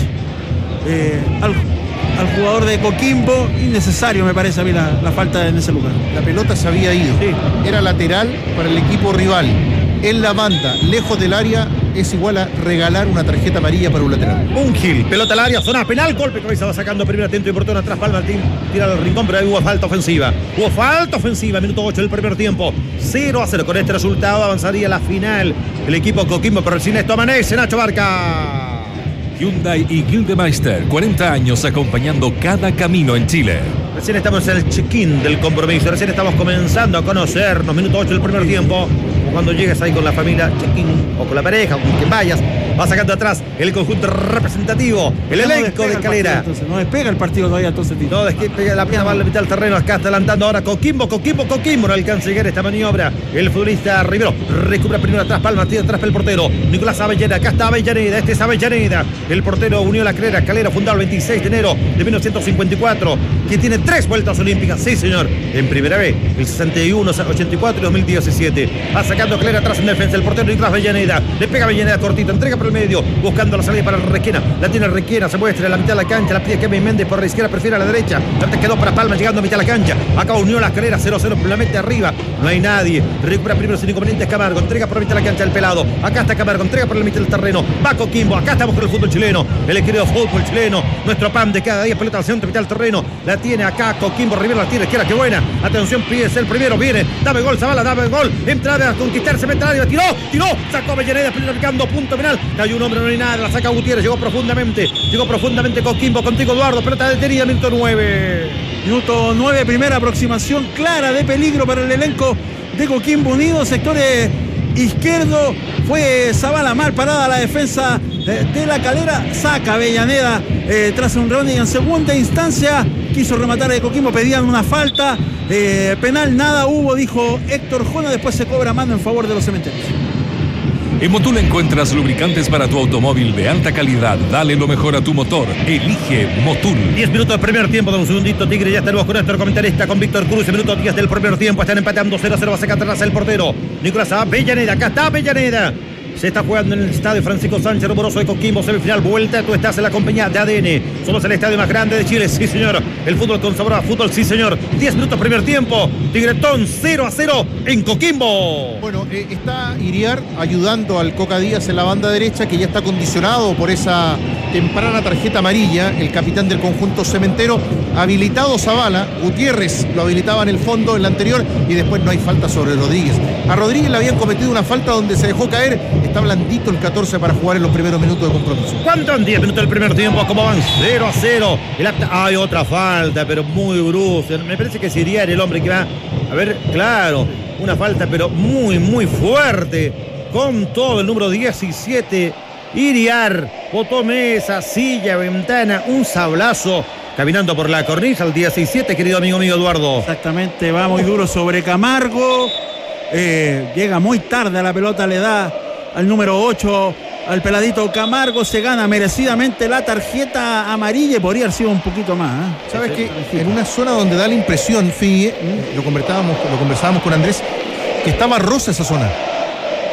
eh, al, al jugador de Coquimbo, innecesario me parece a mí la, la falta en ese lugar. La pelota se había ido, Sí. era lateral para el equipo rival, en la banda, lejos del área, es igual a regalar una tarjeta amarilla para un lateral. Un Gil, pelota al área, zona penal, golpe que cabeza va sacando primero atento y oportuno atrás, Palma Martín tira al rincón, pero ahí hubo falta ofensiva. Hubo falta ofensiva, minuto ocho del primer tiempo, cero a cero. Con este resultado avanzaría a la final el equipo Coquimbo, pero sin esto amanece Nacho Barca. Hyundai y Gildemeister, cuarenta años acompañando cada camino en Chile. Recién estamos en el check-in del compromiso, recién estamos comenzando a conocernos, minuto ocho del primer tiempo. Cuando llegues ahí con la familia, check-in, o con la pareja, o con quien vayas, va sacando atrás el conjunto representativo, el No elenco despega de el Calera. partido, entonces, no despega el partido todavía entonces, Tito. No, es que pega la pierna, va a la mitad del terreno, acá está adelantando ahora Coquimbo, Coquimbo, Coquimbo, no alcanza a llegar esta maniobra. El futbolista Rivero recupera primero atrás, Palma, tira atrás para el portero. Nicolás Avellaneda, acá está Avellaneda, este es Avellaneda. El portero unió la Calera, Calera fundado el veintiséis de enero de mil novecientos cincuenta y cuatro, que tiene tres vueltas olímpicas, sí señor, en primera vez, el sesenta y uno, ochenta y cuatro y dos mil diecisiete. Va sacando Calera atrás en defensa, el portero Nicolás Avellaneda, le pega Avellaneda cortito, entrega por el medio, buscando la salida para Requena, la tiene Requena, se muestra en la mitad de la cancha, la pide Kevin Méndez por la izquierda, prefiere a la derecha, la quedó para Palma llegando a mitad de la cancha, acá unió la Calera cero cero, la mete arriba, no hay nadie, recupera primero sin inconvenientes Camargo, entrega por la mitad de la cancha el pelado, acá está Camargo, entrega por la mitad del terreno, va Coquimbo, acá estamos con el fútbol chileno, el querido fútbol chileno, nuestro pan de cada día, pelota al centro, mitad del terreno, la tiene acá Coquimbo, Rivero la tiene, izquierda, qué buena, atención, pide el primero, viene, dame gol, Zavala, dame gol, entra a conquistarse, mete al área, tiró, tiró, sacó Avellaneda, picando, punto penal, cayó un hombre, no hay nada, la saca Gutiérrez, llegó profundamente, llegó profundamente Coquimbo, contigo Eduardo, pelota detenida, minuto nueve. Minuto nueve, primera aproximación clara de peligro para el elenco de Coquimbo Unido, sector eh, izquierdo, fue Zavala, mal parada la defensa de, de la Calera, saca Avellaneda eh, tras un rebote y en segunda instancia quiso rematar de Coquimbo, pedían una falta, eh, penal nada hubo, dijo Héctor Jona, después se cobra mano en favor de los cementerios. En Motul encuentras lubricantes para tu automóvil de alta calidad. Dale lo mejor a tu motor. Elige Motul. diez minutos del primer tiempo, de un segundito, Tigre, ya tenemos con nuestro comentarista, con Víctor Cruz, en minuto diez del primer tiempo, están empatando cero a cero, va a sacar atrás el portero, Nicolás Avellaneda, acá está Avellaneda. Se está jugando en el estadio Francisco Sánchez Rumoroso de Coquimbo, semifinal, vuelta, tú estás en la compañía de A D N. Somos el estadio más grande de Chile, sí señor. El fútbol con sabor a fútbol, sí señor. diez minutos primer tiempo, Tigretón cero a cero en Coquimbo. Bueno, eh, está Iriar ayudando al Coca Díaz en la banda derecha, que ya está condicionado por esa temprana tarjeta amarilla, el capitán del conjunto cementero, habilitado Zavala, Gutiérrez lo habilitaba en el fondo en la anterior y después no hay falta sobre Rodríguez. A Rodríguez le habían cometido una falta donde se dejó caer, está blandito el catorce para jugar en los primeros minutos de compromiso. ¿Cuánto en diez minutos del primer tiempo? ¿Cómo van? cero a cero. El acta... Hay otra falta, pero muy brusca. Me parece que es Iriar el hombre que va. A ver, claro, una falta, pero muy, muy fuerte. Con todo el número diecisiete. Iriar, botó mesa, silla, ventana, un sablazo. Caminando por la cornisa, el diecisiete, querido amigo mío Eduardo. Exactamente, va muy duro sobre Camargo. Eh, llega muy tarde a la pelota, le da al número ocho, al peladito Camargo, se gana merecidamente la tarjeta amarilla y podría haber sido un poquito más. ¿eh? ¿Sabes qué? En una zona donde da la impresión, Figue, lo conversábamos, lo conversábamos con Andrés, que estaba rosa esa zona.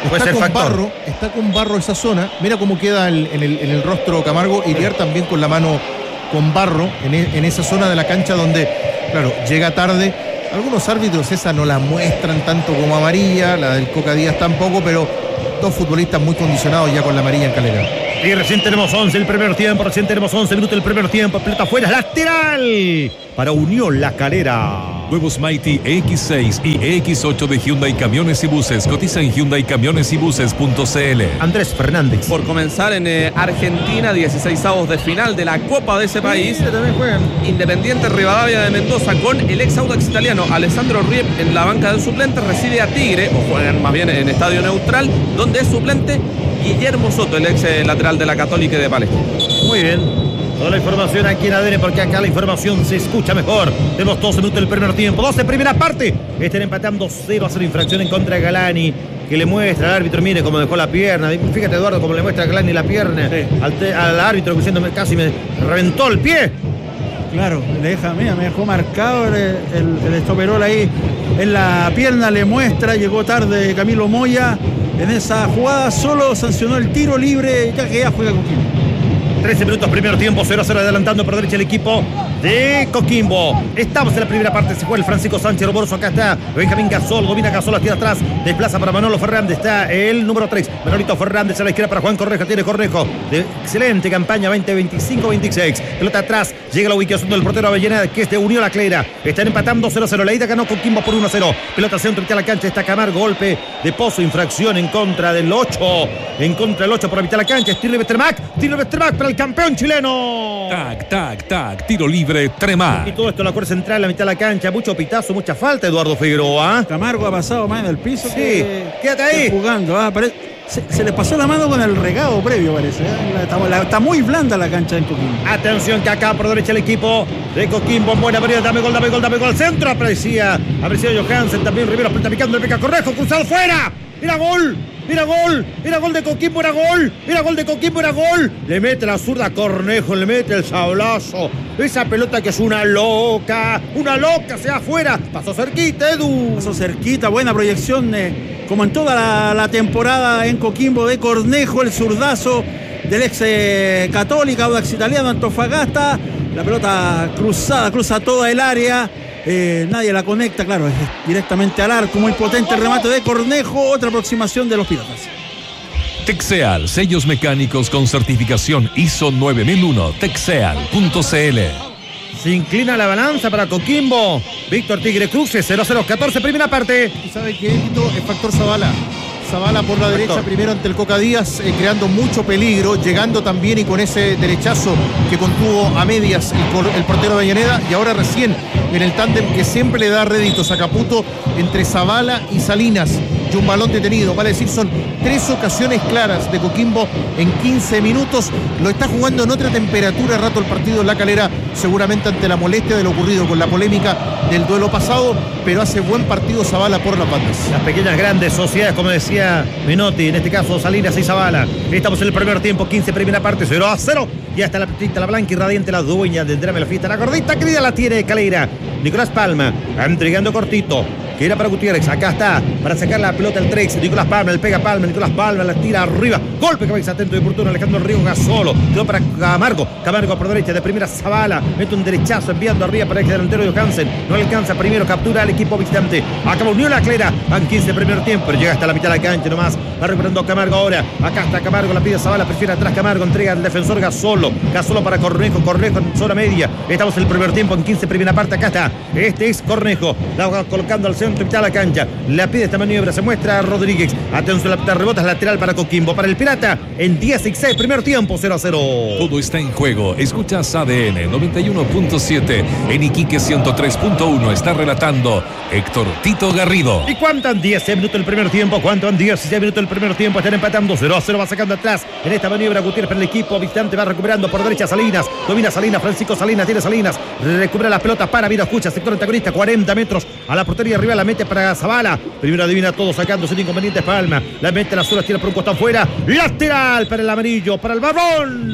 Puede está ser con factor. barro, está con barro esa zona. Mira cómo queda el- en, el, en el rostro Camargo. Iriar también con la mano con barro en, e- en esa zona de la cancha donde, claro, llega tarde. Algunos árbitros esa no la muestran tanto como amarilla, la del Coca Díaz tampoco, pero dos futbolistas muy condicionados ya con la amarilla en Calera. Y recién tenemos once el primer tiempo, recién tenemos once minutos el primer tiempo. Pelota afuera, lateral para Unión La Calera. Nuevos Mighty E X seis y E X ocho de Hyundai Camiones y Buses. Cotiza en hyundai camiones y buses punto c l. Andrés Fernández. Por comenzar en eh, Argentina, dieciseisavos de final de la Copa de ese país. También juegan. Independiente Rivadavia de Mendoza con el ex Audax italiano Alessandro Riep en la banca del suplente. Recibe a Tigre, o juegan más bien en estadio neutral, donde es suplente Guillermo Soto, el ex eh, lateral de la Católica y de Palestina. Muy bien. Toda la información aquí en A D N, porque acá la información se escucha mejor. Tenemos doce minutos del primer tiempo, doce primera parte. Están empatando cero a cero, infracción en contra de Galani, que le muestra al árbitro, mire cómo dejó la pierna. Fíjate, Eduardo, cómo le muestra a Galani la pierna Sí. al, te- al árbitro, diciendo casi me reventó el pie. Claro, le deja, mira, me dejó marcado el, el, el estoperol ahí en la pierna, le muestra, llegó tarde Camilo Moya. En esa jugada solo sancionó el tiro libre, ya que ya juega con Coquimbo. trece minutos, primer tiempo, cero a cero, adelantando por derecha el equipo de Coquimbo. Estamos en la primera parte, se juega el Francisco Sánchez Roborso, acá está Benjamín Gasol, domina Gasol, tira atrás, desplaza para Manolo Fernández, está el número tres, Manolito Fernández a la izquierda para Juan Cornejo, tiene Cornejo, de excelente campaña, veinte veinticinco veintiséis, pelota atrás, llega la ubicación del portero Avellaneda, que es de Unión La Calera, están empatando cero a cero, la ida ganó Coquimbo por uno a cero, pelota centro a la cancha, está Camargo, golpe de Pozo, infracción en contra del ocho, en contra del ocho por la mitad de la cancha, Stirle Bestermac, tiro Bestermac para el campeón chileno. Tac, tac, tac. Tiro libre, Tremar. Y todo esto en la cuerda central, la mitad de la cancha, mucho pitazo, mucha falta, Eduardo Figueroa. Camargo ha pasado más en el piso. Sí, que, quédate ahí. que jugando. Ah, pare- se, se le pasó la mano con el regado previo, parece. ¿eh? La- Está, la- está muy blanda la cancha en Coquimbo. Atención que acá por derecha el equipo de Coquimbo, buena variedad, dame gol, dame gol, dame gol, centro, aparecía, aparecía Johansen, también Rivero, está picando el Beca Correjo, cruzado fuera, era gol, era gol, era gol de Coquimbo, era gol, era gol de Coquimbo, era gol, le mete la zurda a Cornejo, le mete el sablazo, esa pelota que es una loca, una loca, se afuera, pasó cerquita, Edu. Pasó cerquita, buena proyección, eh, como en toda la, la temporada en Coquimbo de Cornejo, el zurdazo del ex eh, Católica, Audax Italiano, Antofagasta. La pelota cruzada, cruza toda el área. Eh, nadie la conecta, claro, es directamente al arco. Muy potente el remate de Cornejo. Otra aproximación de los Piratas. Texeal, sellos mecánicos con certificación I S O nueve mil uno, texeal punto c l. Se inclina la balanza para Coquimbo. Víctor Tigre Cruces, cero a cero, catorce, primera parte. ¿Y sabe qué, Tito? El factor Zavala. Zavala por la derecha, primero ante el Coca Díaz, eh, creando mucho peligro, llegando también y con ese derechazo que contuvo a medias el, cor- el portero Avellaneda, y ahora recién en el tándem que siempre le da réditos a Caputo entre Zavala y Salinas, y un balón detenido, vale decir, son tres ocasiones claras de Coquimbo en quince minutos, lo está jugando en otra temperatura rato el partido en La Calera, seguramente ante la molestia de lo ocurrido con la polémica del duelo pasado, pero hace buen partido Zavala por las bandas. Las pequeñas grandes sociedades, como decía Menotti, en este caso Salinas y Zavala. Estamos en el primer tiempo, quince primera parte, cero a cero. Ya está la petita, la blanca y radiante, la dueña del drama de la fiesta. La gordita querida la tiene Calera. Nicolás Palma, entregando cortito. Que era para Gutiérrez, acá está, para sacar la pelota el Trex, Nicolás Palma, el pega Palma, Nicolás Palma, la tira arriba, golpe cabeza atento de oportuno, Alejandro Río Gasolo, quedó para Camargo, Camargo por derecha, de primera Zavala, mete un derechazo enviando arriba para el delantero de Johansen, no alcanza, primero captura al equipo visitante, acaba Unión La Calera, van quince primer tiempo, pero llega hasta la mitad de la cancha nomás, va recuperando Camargo ahora, acá está Camargo, la pide Zavala, prefiere atrás Camargo, entrega al defensor Gasolo, Gasolo para Cornejo, Cornejo en zona media, estamos en el primer tiempo, en quince primera parte, acá está, este es Cornejo, la va colocando al centro, mitad de la cancha, la pide esta maniobra, se muestra a Rodríguez, atención, la pelota rebota, es lateral para Coquimbo, para el Pirata, en dieciséis primer tiempo, cero a cero. Todo está en juego. Escuchas A D N noventa y uno punto siete. En Iquique ciento tres punto uno está relatando Héctor Tito Garrido. ¿Y cuánto han dieciséis minutos el primer tiempo? ¿Cuánto han dieciséis minutos el primer tiempo? Están empatando cero a cero, va sacando atrás en esta maniobra Gutiérrez para el equipo visitante, va recuperando por derecha Salinas, domina Salinas, Francisco Salinas, tiene Salinas, recupera la pelota para, mira, escucha, sector antagonista, cuarenta metros a la portería arriba, la mete para Zavala, primero adivina todo, sacando sin inconvenientes Palma, la mete, la sola tira por un costado fuera, lateral para el amarillo, para el Barrón.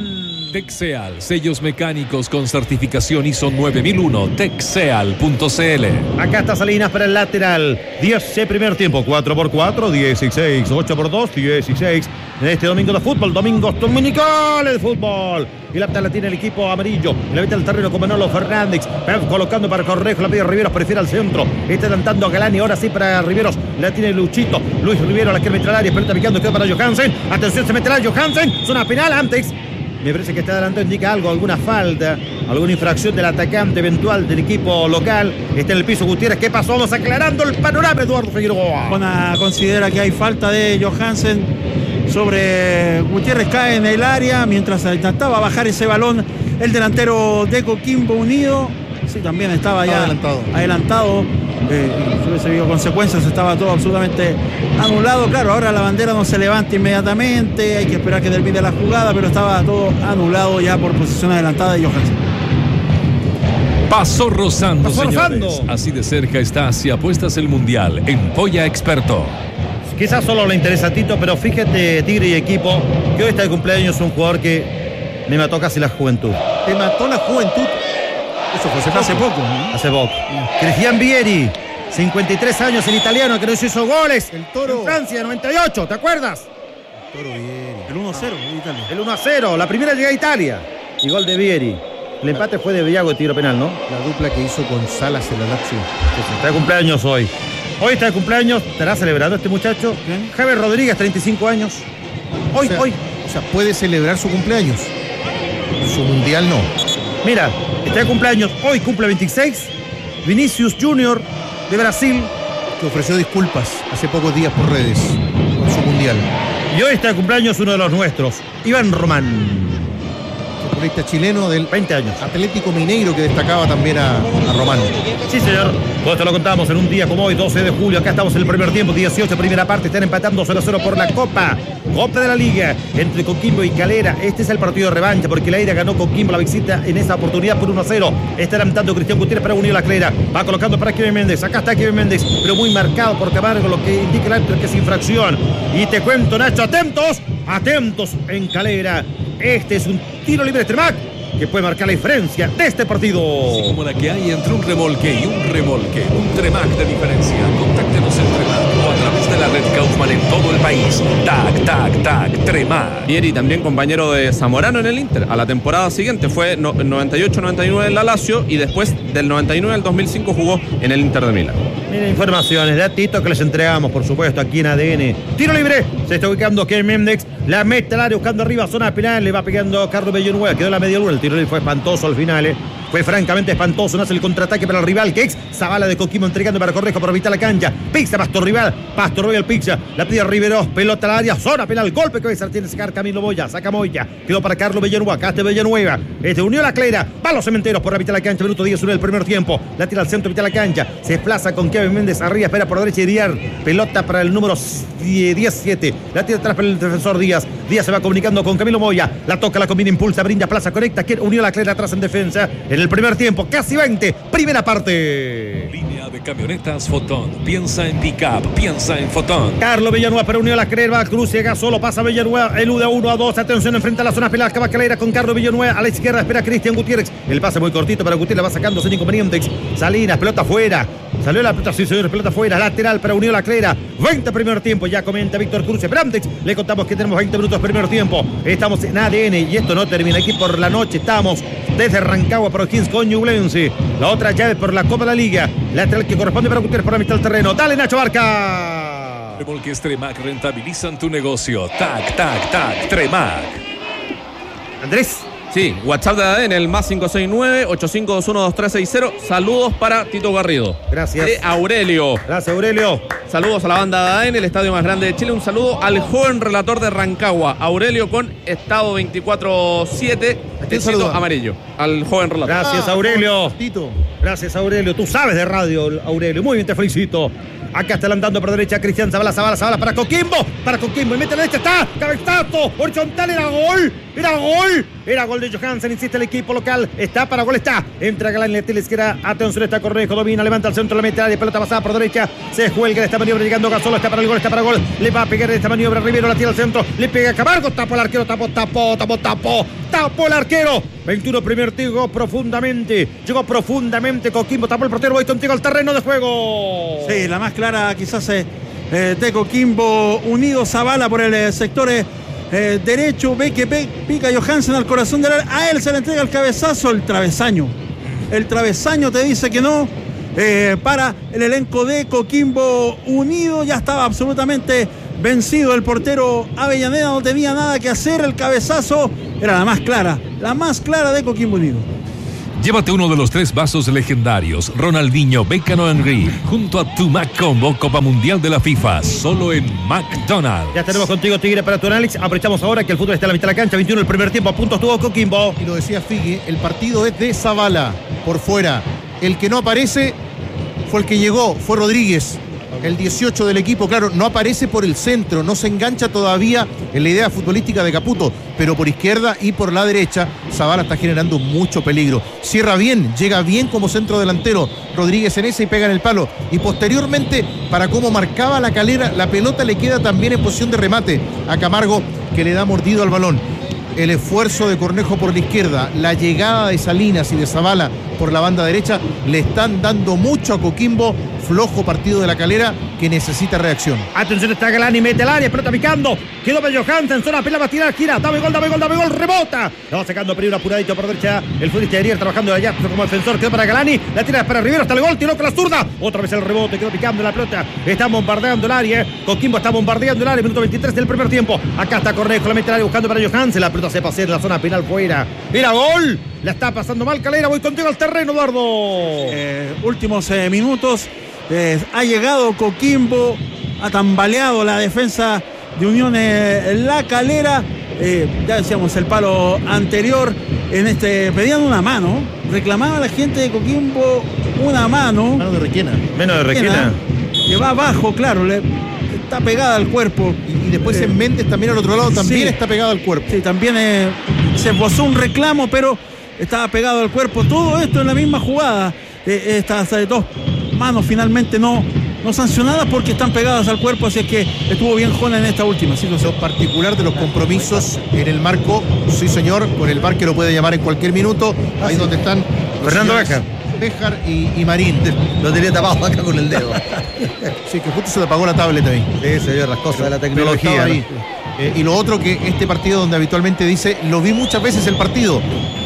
Texeal, sellos mecánicos con certificación I S O nueve mil uno, texeal punto c l. Acá está Salinas para el lateral. diez de primer tiempo, cuatro por cuatro, dieciséis, ocho por dos, dieciséis. En este domingo de fútbol, domingos dominicales de fútbol. Y la la tiene el equipo amarillo. Le mete al terreno con Manolo Fernández. Pep colocando para Correjo. La pide Riveros, prefiere al centro. Está adelantando a Galani. Ahora sí para Riveros. La tiene Luchito. Luis Rivero, la quiere meter al área. Pelota picando. Queda para Johansen. Atención, se meterá Johansen. Zona penal antes. Me parece que está adelantando, indica algo, alguna falta, alguna infracción del atacante eventual del equipo local. Está en el piso Gutiérrez. ¿Qué pasó? Vamos aclarando el panorama, Eduardo Figueroa. Juana considera que hay falta de Johansen sobre Gutiérrez, cae en el área mientras intentaba bajar ese balón el delantero de Coquimbo Unido. Sí, también estaba ya adelantado. adelantado. Eh, si hubiese habido consecuencias, estaba todo absolutamente anulado. Claro, ahora la bandera no se levanta inmediatamente, hay que esperar que termine la jugada, pero estaba todo anulado ya por posición adelantada de Johansen. Pasó rozando, Pasó señores. rozando. Así de cerca está si apuestas el Mundial en Polla Experto. Quizás solo le interesa a Tito, pero fíjate, Tigre y equipo, que hoy está de cumpleaños un jugador que me mató casi la juventud. Te mató la juventud. Eso fue hace, Hace poco. ¿no? Hace poco. Cristian Vieri, cincuenta y tres años, el italiano que nos hizo goles. El Toro. En Francia, noventa y ocho, ¿te acuerdas? Toro bien. El uno a cero de Italia. El uno a cero, la primera llegada a Italia. Y gol de Vieri. El empate fue de Villago de tiro penal, ¿no? La dupla que hizo con Salas en la Lazio. Está de cumpleaños hoy. Hoy está de cumpleaños, estará celebrando este muchacho. ¿Quién? Javier Rodríguez, treinta y cinco años. Hoy, O sea, hoy. O sea, puede celebrar su cumpleaños. Su mundial no. Mira, está de cumpleaños. Hoy cumple veintiséis. Vinicius Junior de Brasil. Que ofreció disculpas hace pocos días por redes por su mundial. Y hoy está de cumpleaños uno de los nuestros, Iván Román. Futbolista chileno del veinte años. Atlético Mineiro que destacaba también a, a Román. Sí, señor. Todo esto lo contamos en un día como hoy, doce de julio. Acá estamos en el primer tiempo, dieciocho, primera parte. Están empatando cero a cero por la Copa. Copa de la Liga entre Coquimbo y Calera. Este es el partido de revancha porque la ira ganó Coquimbo la visita en esa oportunidad por uno a cero. Está adelantando Cristian Gutiérrez para unir a la Calera. Va colocando para Kevin Méndez. Acá está Kevin Méndez, pero muy marcado por Camargo, lo que indica el árbitro que es infracción. Y te cuento, Nacho, atentos, atentos en Calera. Este es un tiro libre de Tremac que puede marcar la diferencia de este partido. Así como la que hay entre un remolque y un remolque, un Tremac de diferencia. Contáctenos en Tremac o a través de la red Kaufman en todo el país. Tac, tac, tac, Tremac. Vieri también compañero de Zamorano en el Inter. A la temporada siguiente fue no, noventa y ocho noventa y nueve en la Lazio y después del noventa y nueve al dos mil cinco jugó en el Inter de Milán. Miren, informaciones, datitos que les entregamos, por supuesto, aquí en A D N. Tiro libre, se está ubicando Kevin Méndez, la mete al área buscando arriba, zona penal, le va pegando Carlos Villanueva, quedó en la media luna, el tiro libre fue espantoso al final, eh. Fue francamente espantoso, nace el contraataque para el rival, que ex Zavala de Coquimbo entregando para Correjo para evitar la cancha, pizza Pastor Rival, Pastor Royal pizza, la pide Riveros, pelota al área, zona penal, golpe que tiene que sacar Camilo Moya, saca Moya, quedó para Carlos Villanueva, Caste Villanueva, este unió la Clera, va a los cementeros por evitar la cancha, minuto diez uno del primer tiempo, la tira al centro, evita la cancha, se desplaza con Kevin Méndez arriba, espera por derecha y Díaz, pelota para el número diecisiete, la tira atrás para el defensor Díaz, Díaz se va comunicando con Camilo Moya, la toca, la combina, impulsa, brinda, plaza, conecta, que unió la Clera atrás en defensa, en el primer tiempo, casi veinte, primera parte. Línea de camionetas Fotón. Piensa en pick-up, piensa en Fotón. Carlos Villanueva para unió la Clera, Cruz llega solo, pasa Villanueva, elude a uno a dos, atención, enfrenta a la zona pelada, va Calera con Carlos Villanueva, a la izquierda espera Cristian Gutiérrez, el pase muy cortito para Gutiérrez, va sacando sin inconvenientes, Salinas, pelota afuera. Salió la pelota, sí señor, pelota fuera, lateral para Unión La Clera. veinte primer tiempo, ya comenta Víctor Cruz. Brandex, le contamos que tenemos veinte minutos primer tiempo. Estamos en A D N y esto no termina aquí por la noche. Estamos desde Rancagua para O'Higgins con Ñublense. La otra llave por la Copa de la Liga. Lateral que corresponde para Gutiérrez por la mitad del terreno. Dale, Nacho Barca. Remolques Tremac rentabilizan tu negocio. Tac, tac, tac, Tremac. Andrés. Sí, WhatsApp de A D N, el más cinco seis nueve, ocho cinco dos uno, dos tres seis cero. Saludos para Tito Garrido. Gracias. De Aurelio. Gracias, Aurelio. Saludos a la banda de A D N, el estadio más grande de Chile. Un saludo al joven relator de Rancagua, Aurelio, con estado veinticuatro siete, tecito amarillo. Al joven relator. Gracias, Aurelio. Tito. Gracias, Aurelio. Tú sabes de radio, Aurelio. Muy bien, te felicito. Acá está adelantando por derecha Cristian Zavala, Zavala, Zavala para Coquimbo. Para Coquimbo. Y mete a la derecha, está. Cabezazo. Horizontal era gol. Era gol. Era gol de Johansen. Insiste el equipo local. Está para gol. Está. Entra Galán en la izquierda. Atención. Está Cornejo. Domina. Levanta al centro. La mete área. Pelota pasada por derecha. Se juega en esta maniobra. Llegando Gasol. Está para el gol. Está para gol. Le va a pegar en esta maniobra. Rivero la tira al centro. Le pega a Camargo. Tapó el arquero. Tapó, tapó, tapó, tapó. Tapó el arquero. veintiuno primer tiro. Llegó profundamente. Llegó profundamente. Coquimbo. Tapó el portero. Voy contigo al terreno de juego. Sí, la más clara quizás eh, de Coquimbo Unido. Zavala por el eh, sector eh, eh, derecho. Ve que pe, pica Johansen al corazón del área. A él se le entrega el cabezazo. El travesaño. El travesaño te dice que no. Eh, para el elenco de Coquimbo Unido. Ya estaba absolutamente vencido el portero Avellaneda. No tenía nada que hacer. El cabezazo era la más clara. La más clara de Coquimbo Unido. Llévate uno de los tres vasos legendarios Ronaldinho Beckham Henry junto a tu Mac Combo Copa Mundial de la FIFA, solo en McDonald's. Ya tenemos contigo, Tigre, para tu análisis. Aprovechamos ahora que el fútbol está a la mitad de la cancha. veintiuno el primer tiempo, a puntos tuvo Coquimbo. Y lo decía Figui, el partido es de Zavala por fuera. El que no aparece fue el que llegó, fue Rodríguez. El dieciocho del equipo, claro, no aparece por el centro, no se engancha todavía en la idea futbolística de Caputo, pero por izquierda y por la derecha, Zavala está generando mucho peligro. Cierra bien, llega bien como centro delantero, Rodríguez en ese y pega en el palo. Y posteriormente, para cómo marcaba la Calera, la pelota le queda también en posición de remate a Camargo, que le da mordido al balón. El esfuerzo de Cornejo por la izquierda, la llegada de Salinas y de Zavala por la banda derecha, le están dando mucho a Coquimbo. Flojo partido de la Calera que necesita reacción. Atención, está Galani, mete el área, pelota picando. Quedó para Johansen, zona pelota, va a tirar, gira. Dame gol, dame gol, dame gol, rebota. Lo va sacando peligro apuradito por derecha. El futbolista de Ariel trabajando allá como defensor. Quedó para Galani, la tira para Rivero, hasta el gol, tiró con la zurda. Otra vez el rebote, quedó picando la pelota. Están bombardeando el área. Coquimbo está bombardeando el área. Minuto veintitrés del primer tiempo. Acá está Cornejo, la mete el área buscando para Johansen. La pelota se pasea en la zona penal fuera. Mira, gol. La está pasando mal Calera. Voy contigo al terreno, Eduardo. Eh, últimos eh, minutos. Eh, ha llegado Coquimbo, ha tambaleado la defensa de Unión eh, La Calera. Eh, ya decíamos el palo anterior. En este pedían una mano. Reclamaba la gente de Coquimbo una mano. Mano de Requena. Menos de Requena. Que va abajo, claro. Le, está pegada al cuerpo. Y, y después eh, en Méndez también al otro lado también sí, está pegado al cuerpo. Sí, también eh, se esbozó un reclamo, pero estaba pegado al cuerpo. Todo esto en la misma jugada. Eh, estas eh, dos manos finalmente no, no sancionadas porque están pegadas al cuerpo, así es que estuvo bien Jona en esta última situación. Lo particular de los compromisos en el marco, sí señor, con el V A R que lo puede llamar en cualquier minuto, ahí donde están Fernando Béjar. Béjar y, y Marín. Lo tenía tapado acá con el dedo. Sí, que justo se le apagó la tablet ahí. Sí, señor, las cosas de la tecnología. Ahí. Eh, y lo otro que este partido donde habitualmente dice, lo vi muchas veces el partido.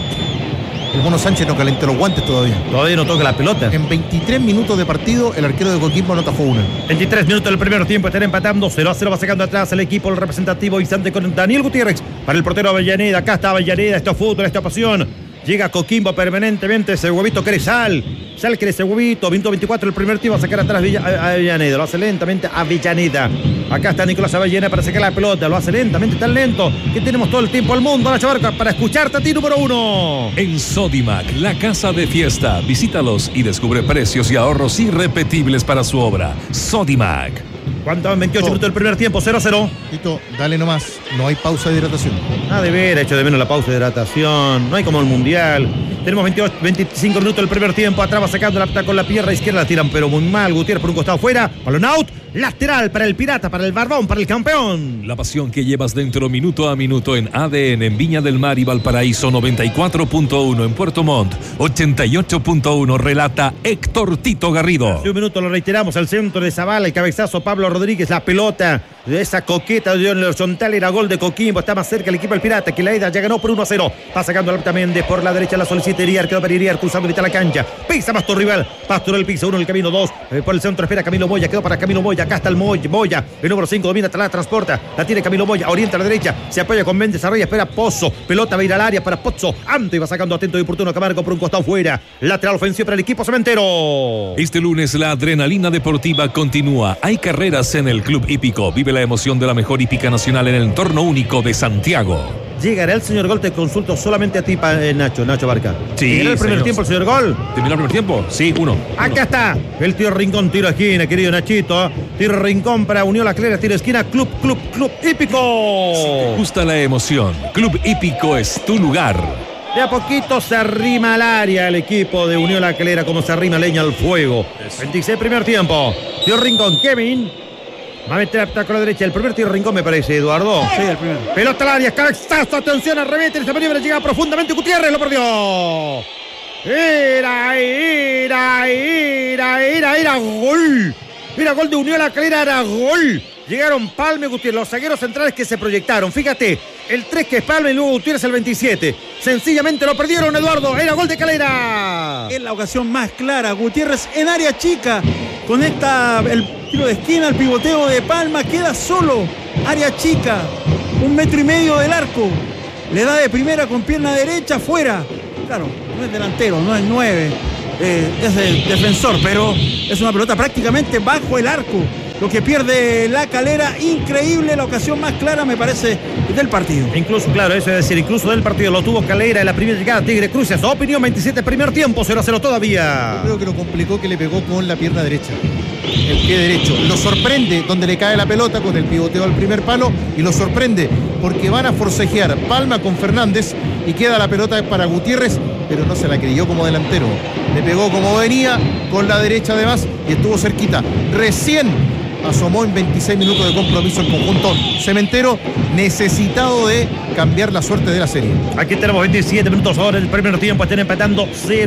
El Mono Sánchez no calentó los guantes todavía. Todavía no toca la pelota. En veintitrés minutos de partido, el arquero de Coquimbo no atajó una. veintitrés minutos del primer tiempo, están empatando. cero a cero va sacando atrás el equipo, el representativo instante con Daniel Gutiérrez. Para el portero Avellaneda. Acá está Avellaneda. Esto es fútbol, esta pasión. Llega Coquimbo permanentemente. Ese huevito quiere sal. Sal quiere ese huevito. Minuto veinticuatro del primer tiempo. Va a sacar atrás Villa, a, Avellaneda. Lo hace lentamente Avellaneda. Acá está Nicolás Avellaneda para sacar la pelota. Lo hace lentamente, tan lento que tenemos todo el tiempo al mundo. Nacho Barca para escucharte a ti, número uno. En Sodimac, la casa de fiesta. Visítalos y descubre precios y ahorros irrepetibles para su obra. Sodimac. ¿Cuánto van? veintiocho minutos del primer tiempo, cero a cero. Tito, dale nomás, no hay pausa de hidratación. Ah, de ver, hecho de menos la pausa de hidratación. No hay como el mundial. Tenemos veintiocho, veinticinco minutos del primer tiempo. Atrás va sacando la pelota con la pierna izquierda. La tiran, pero muy mal. Gutiérrez por un costado fuera. Balón out. Lateral para el Pirata, para el Barbón, para el campeón. La pasión que llevas dentro minuto a minuto en A D N en Viña del Mar y Valparaíso noventa y cuatro punto uno, en Puerto Montt ochenta y ocho punto uno, relata Héctor Tito Garrido. Hace un minuto lo reiteramos, al centro de Zavala, el cabezazo Pablo Rodríguez, la pelota de esa coqueta de horizontal, era gol de Coquimbo, está más cerca el equipo del Pirata, que la ida ya ganó por uno a cero. Va sacando la pelota Méndez por la derecha, la solicitaría, quedó para Iriar, cruzando mitad la cancha, pisa más tu rival, Pastor el piso, uno en el camino, dos, eh, por el centro espera Camilo Moya, quedó para Camilo Moya. Acá está el Moya, Moya, el número cinco domina, la transporta, la tiene Camilo Moya, orienta a la derecha, se apoya con Méndez, arriba, espera Pozo, pelota va a ir al área para Pozzo, Anto y va sacando atento y oportuno Camargo por un costado fuera, lateral ofensivo para el equipo cementero. Este lunes la adrenalina deportiva continúa, hay carreras en el Club Hípico, vive la emoción de la mejor hípica nacional en el entorno único de Santiago. ¿Llegará el señor gol? Te consulto solamente a ti, pa, eh, Nacho, Nacho Barca. Sí, ¿Llegará el primer señor. tiempo el señor gol? ¿Terminó el primer tiempo? Sí, uno. Acá uno. está. El tío Rincón, tiro a esquina, querido Nachito. Tiro Rincón para Unión La Calera, tiro a esquina. Club, club, club hípico. Si te gusta la emoción, Club Hípico es tu lugar. De a poquito se arrima al área el equipo de Unión La Calera, como se arrima leña al fuego. veintiséis primer tiempo. Tío Rincón, Kevin. Va a meter a con la derecha. El primer tiro Rincón me parece, Eduardo. Sí, el primero. Pelota al área, cabezazo, atención, arremete, esta maniobra llega profundamente, Gutiérrez lo perdió. Era, era, era, era, era gol. Era gol de Unión La Calera, era gol. Llegaron Palma y Gutiérrez, los zagueros centrales que se proyectaron. Fíjate, el tres que es Palma y luego Gutiérrez el veintisiete. Sencillamente lo perdieron, Eduardo. Era gol de Calera. Es la ocasión más clara. Gutiérrez en área chica. Conecta el tiro de esquina, el pivoteo de Palma. Queda solo. Área chica. Un metro y medio del arco. Le da de primera con pierna derecha, fuera. Claro, no es delantero, no es nueve. Eh, es el defensor, pero es una pelota prácticamente bajo el arco. Lo que pierde La Calera, increíble, la ocasión más clara me parece del partido. Incluso, claro, eso es decir, incluso del partido lo tuvo Calera en la primera llegada. Tigre Cruces, opinión veintisiete primer tiempo, cero a cero todavía. Yo creo que lo complicó que le pegó con la pierna derecha, el pie derecho. Lo sorprende donde le cae la pelota con el pivoteo al primer palo y lo sorprende porque van a forcejear Palma con Fernández y queda la pelota para Gutiérrez, pero no se la creyó como delantero. Le pegó como venía, con la derecha además y estuvo cerquita. Recién asomó en veintiséis minutos de compromiso el conjunto cementero, necesitado de cambiar la suerte de la serie. Aquí tenemos veintisiete minutos ahora, el primer tiempo están empatando cero.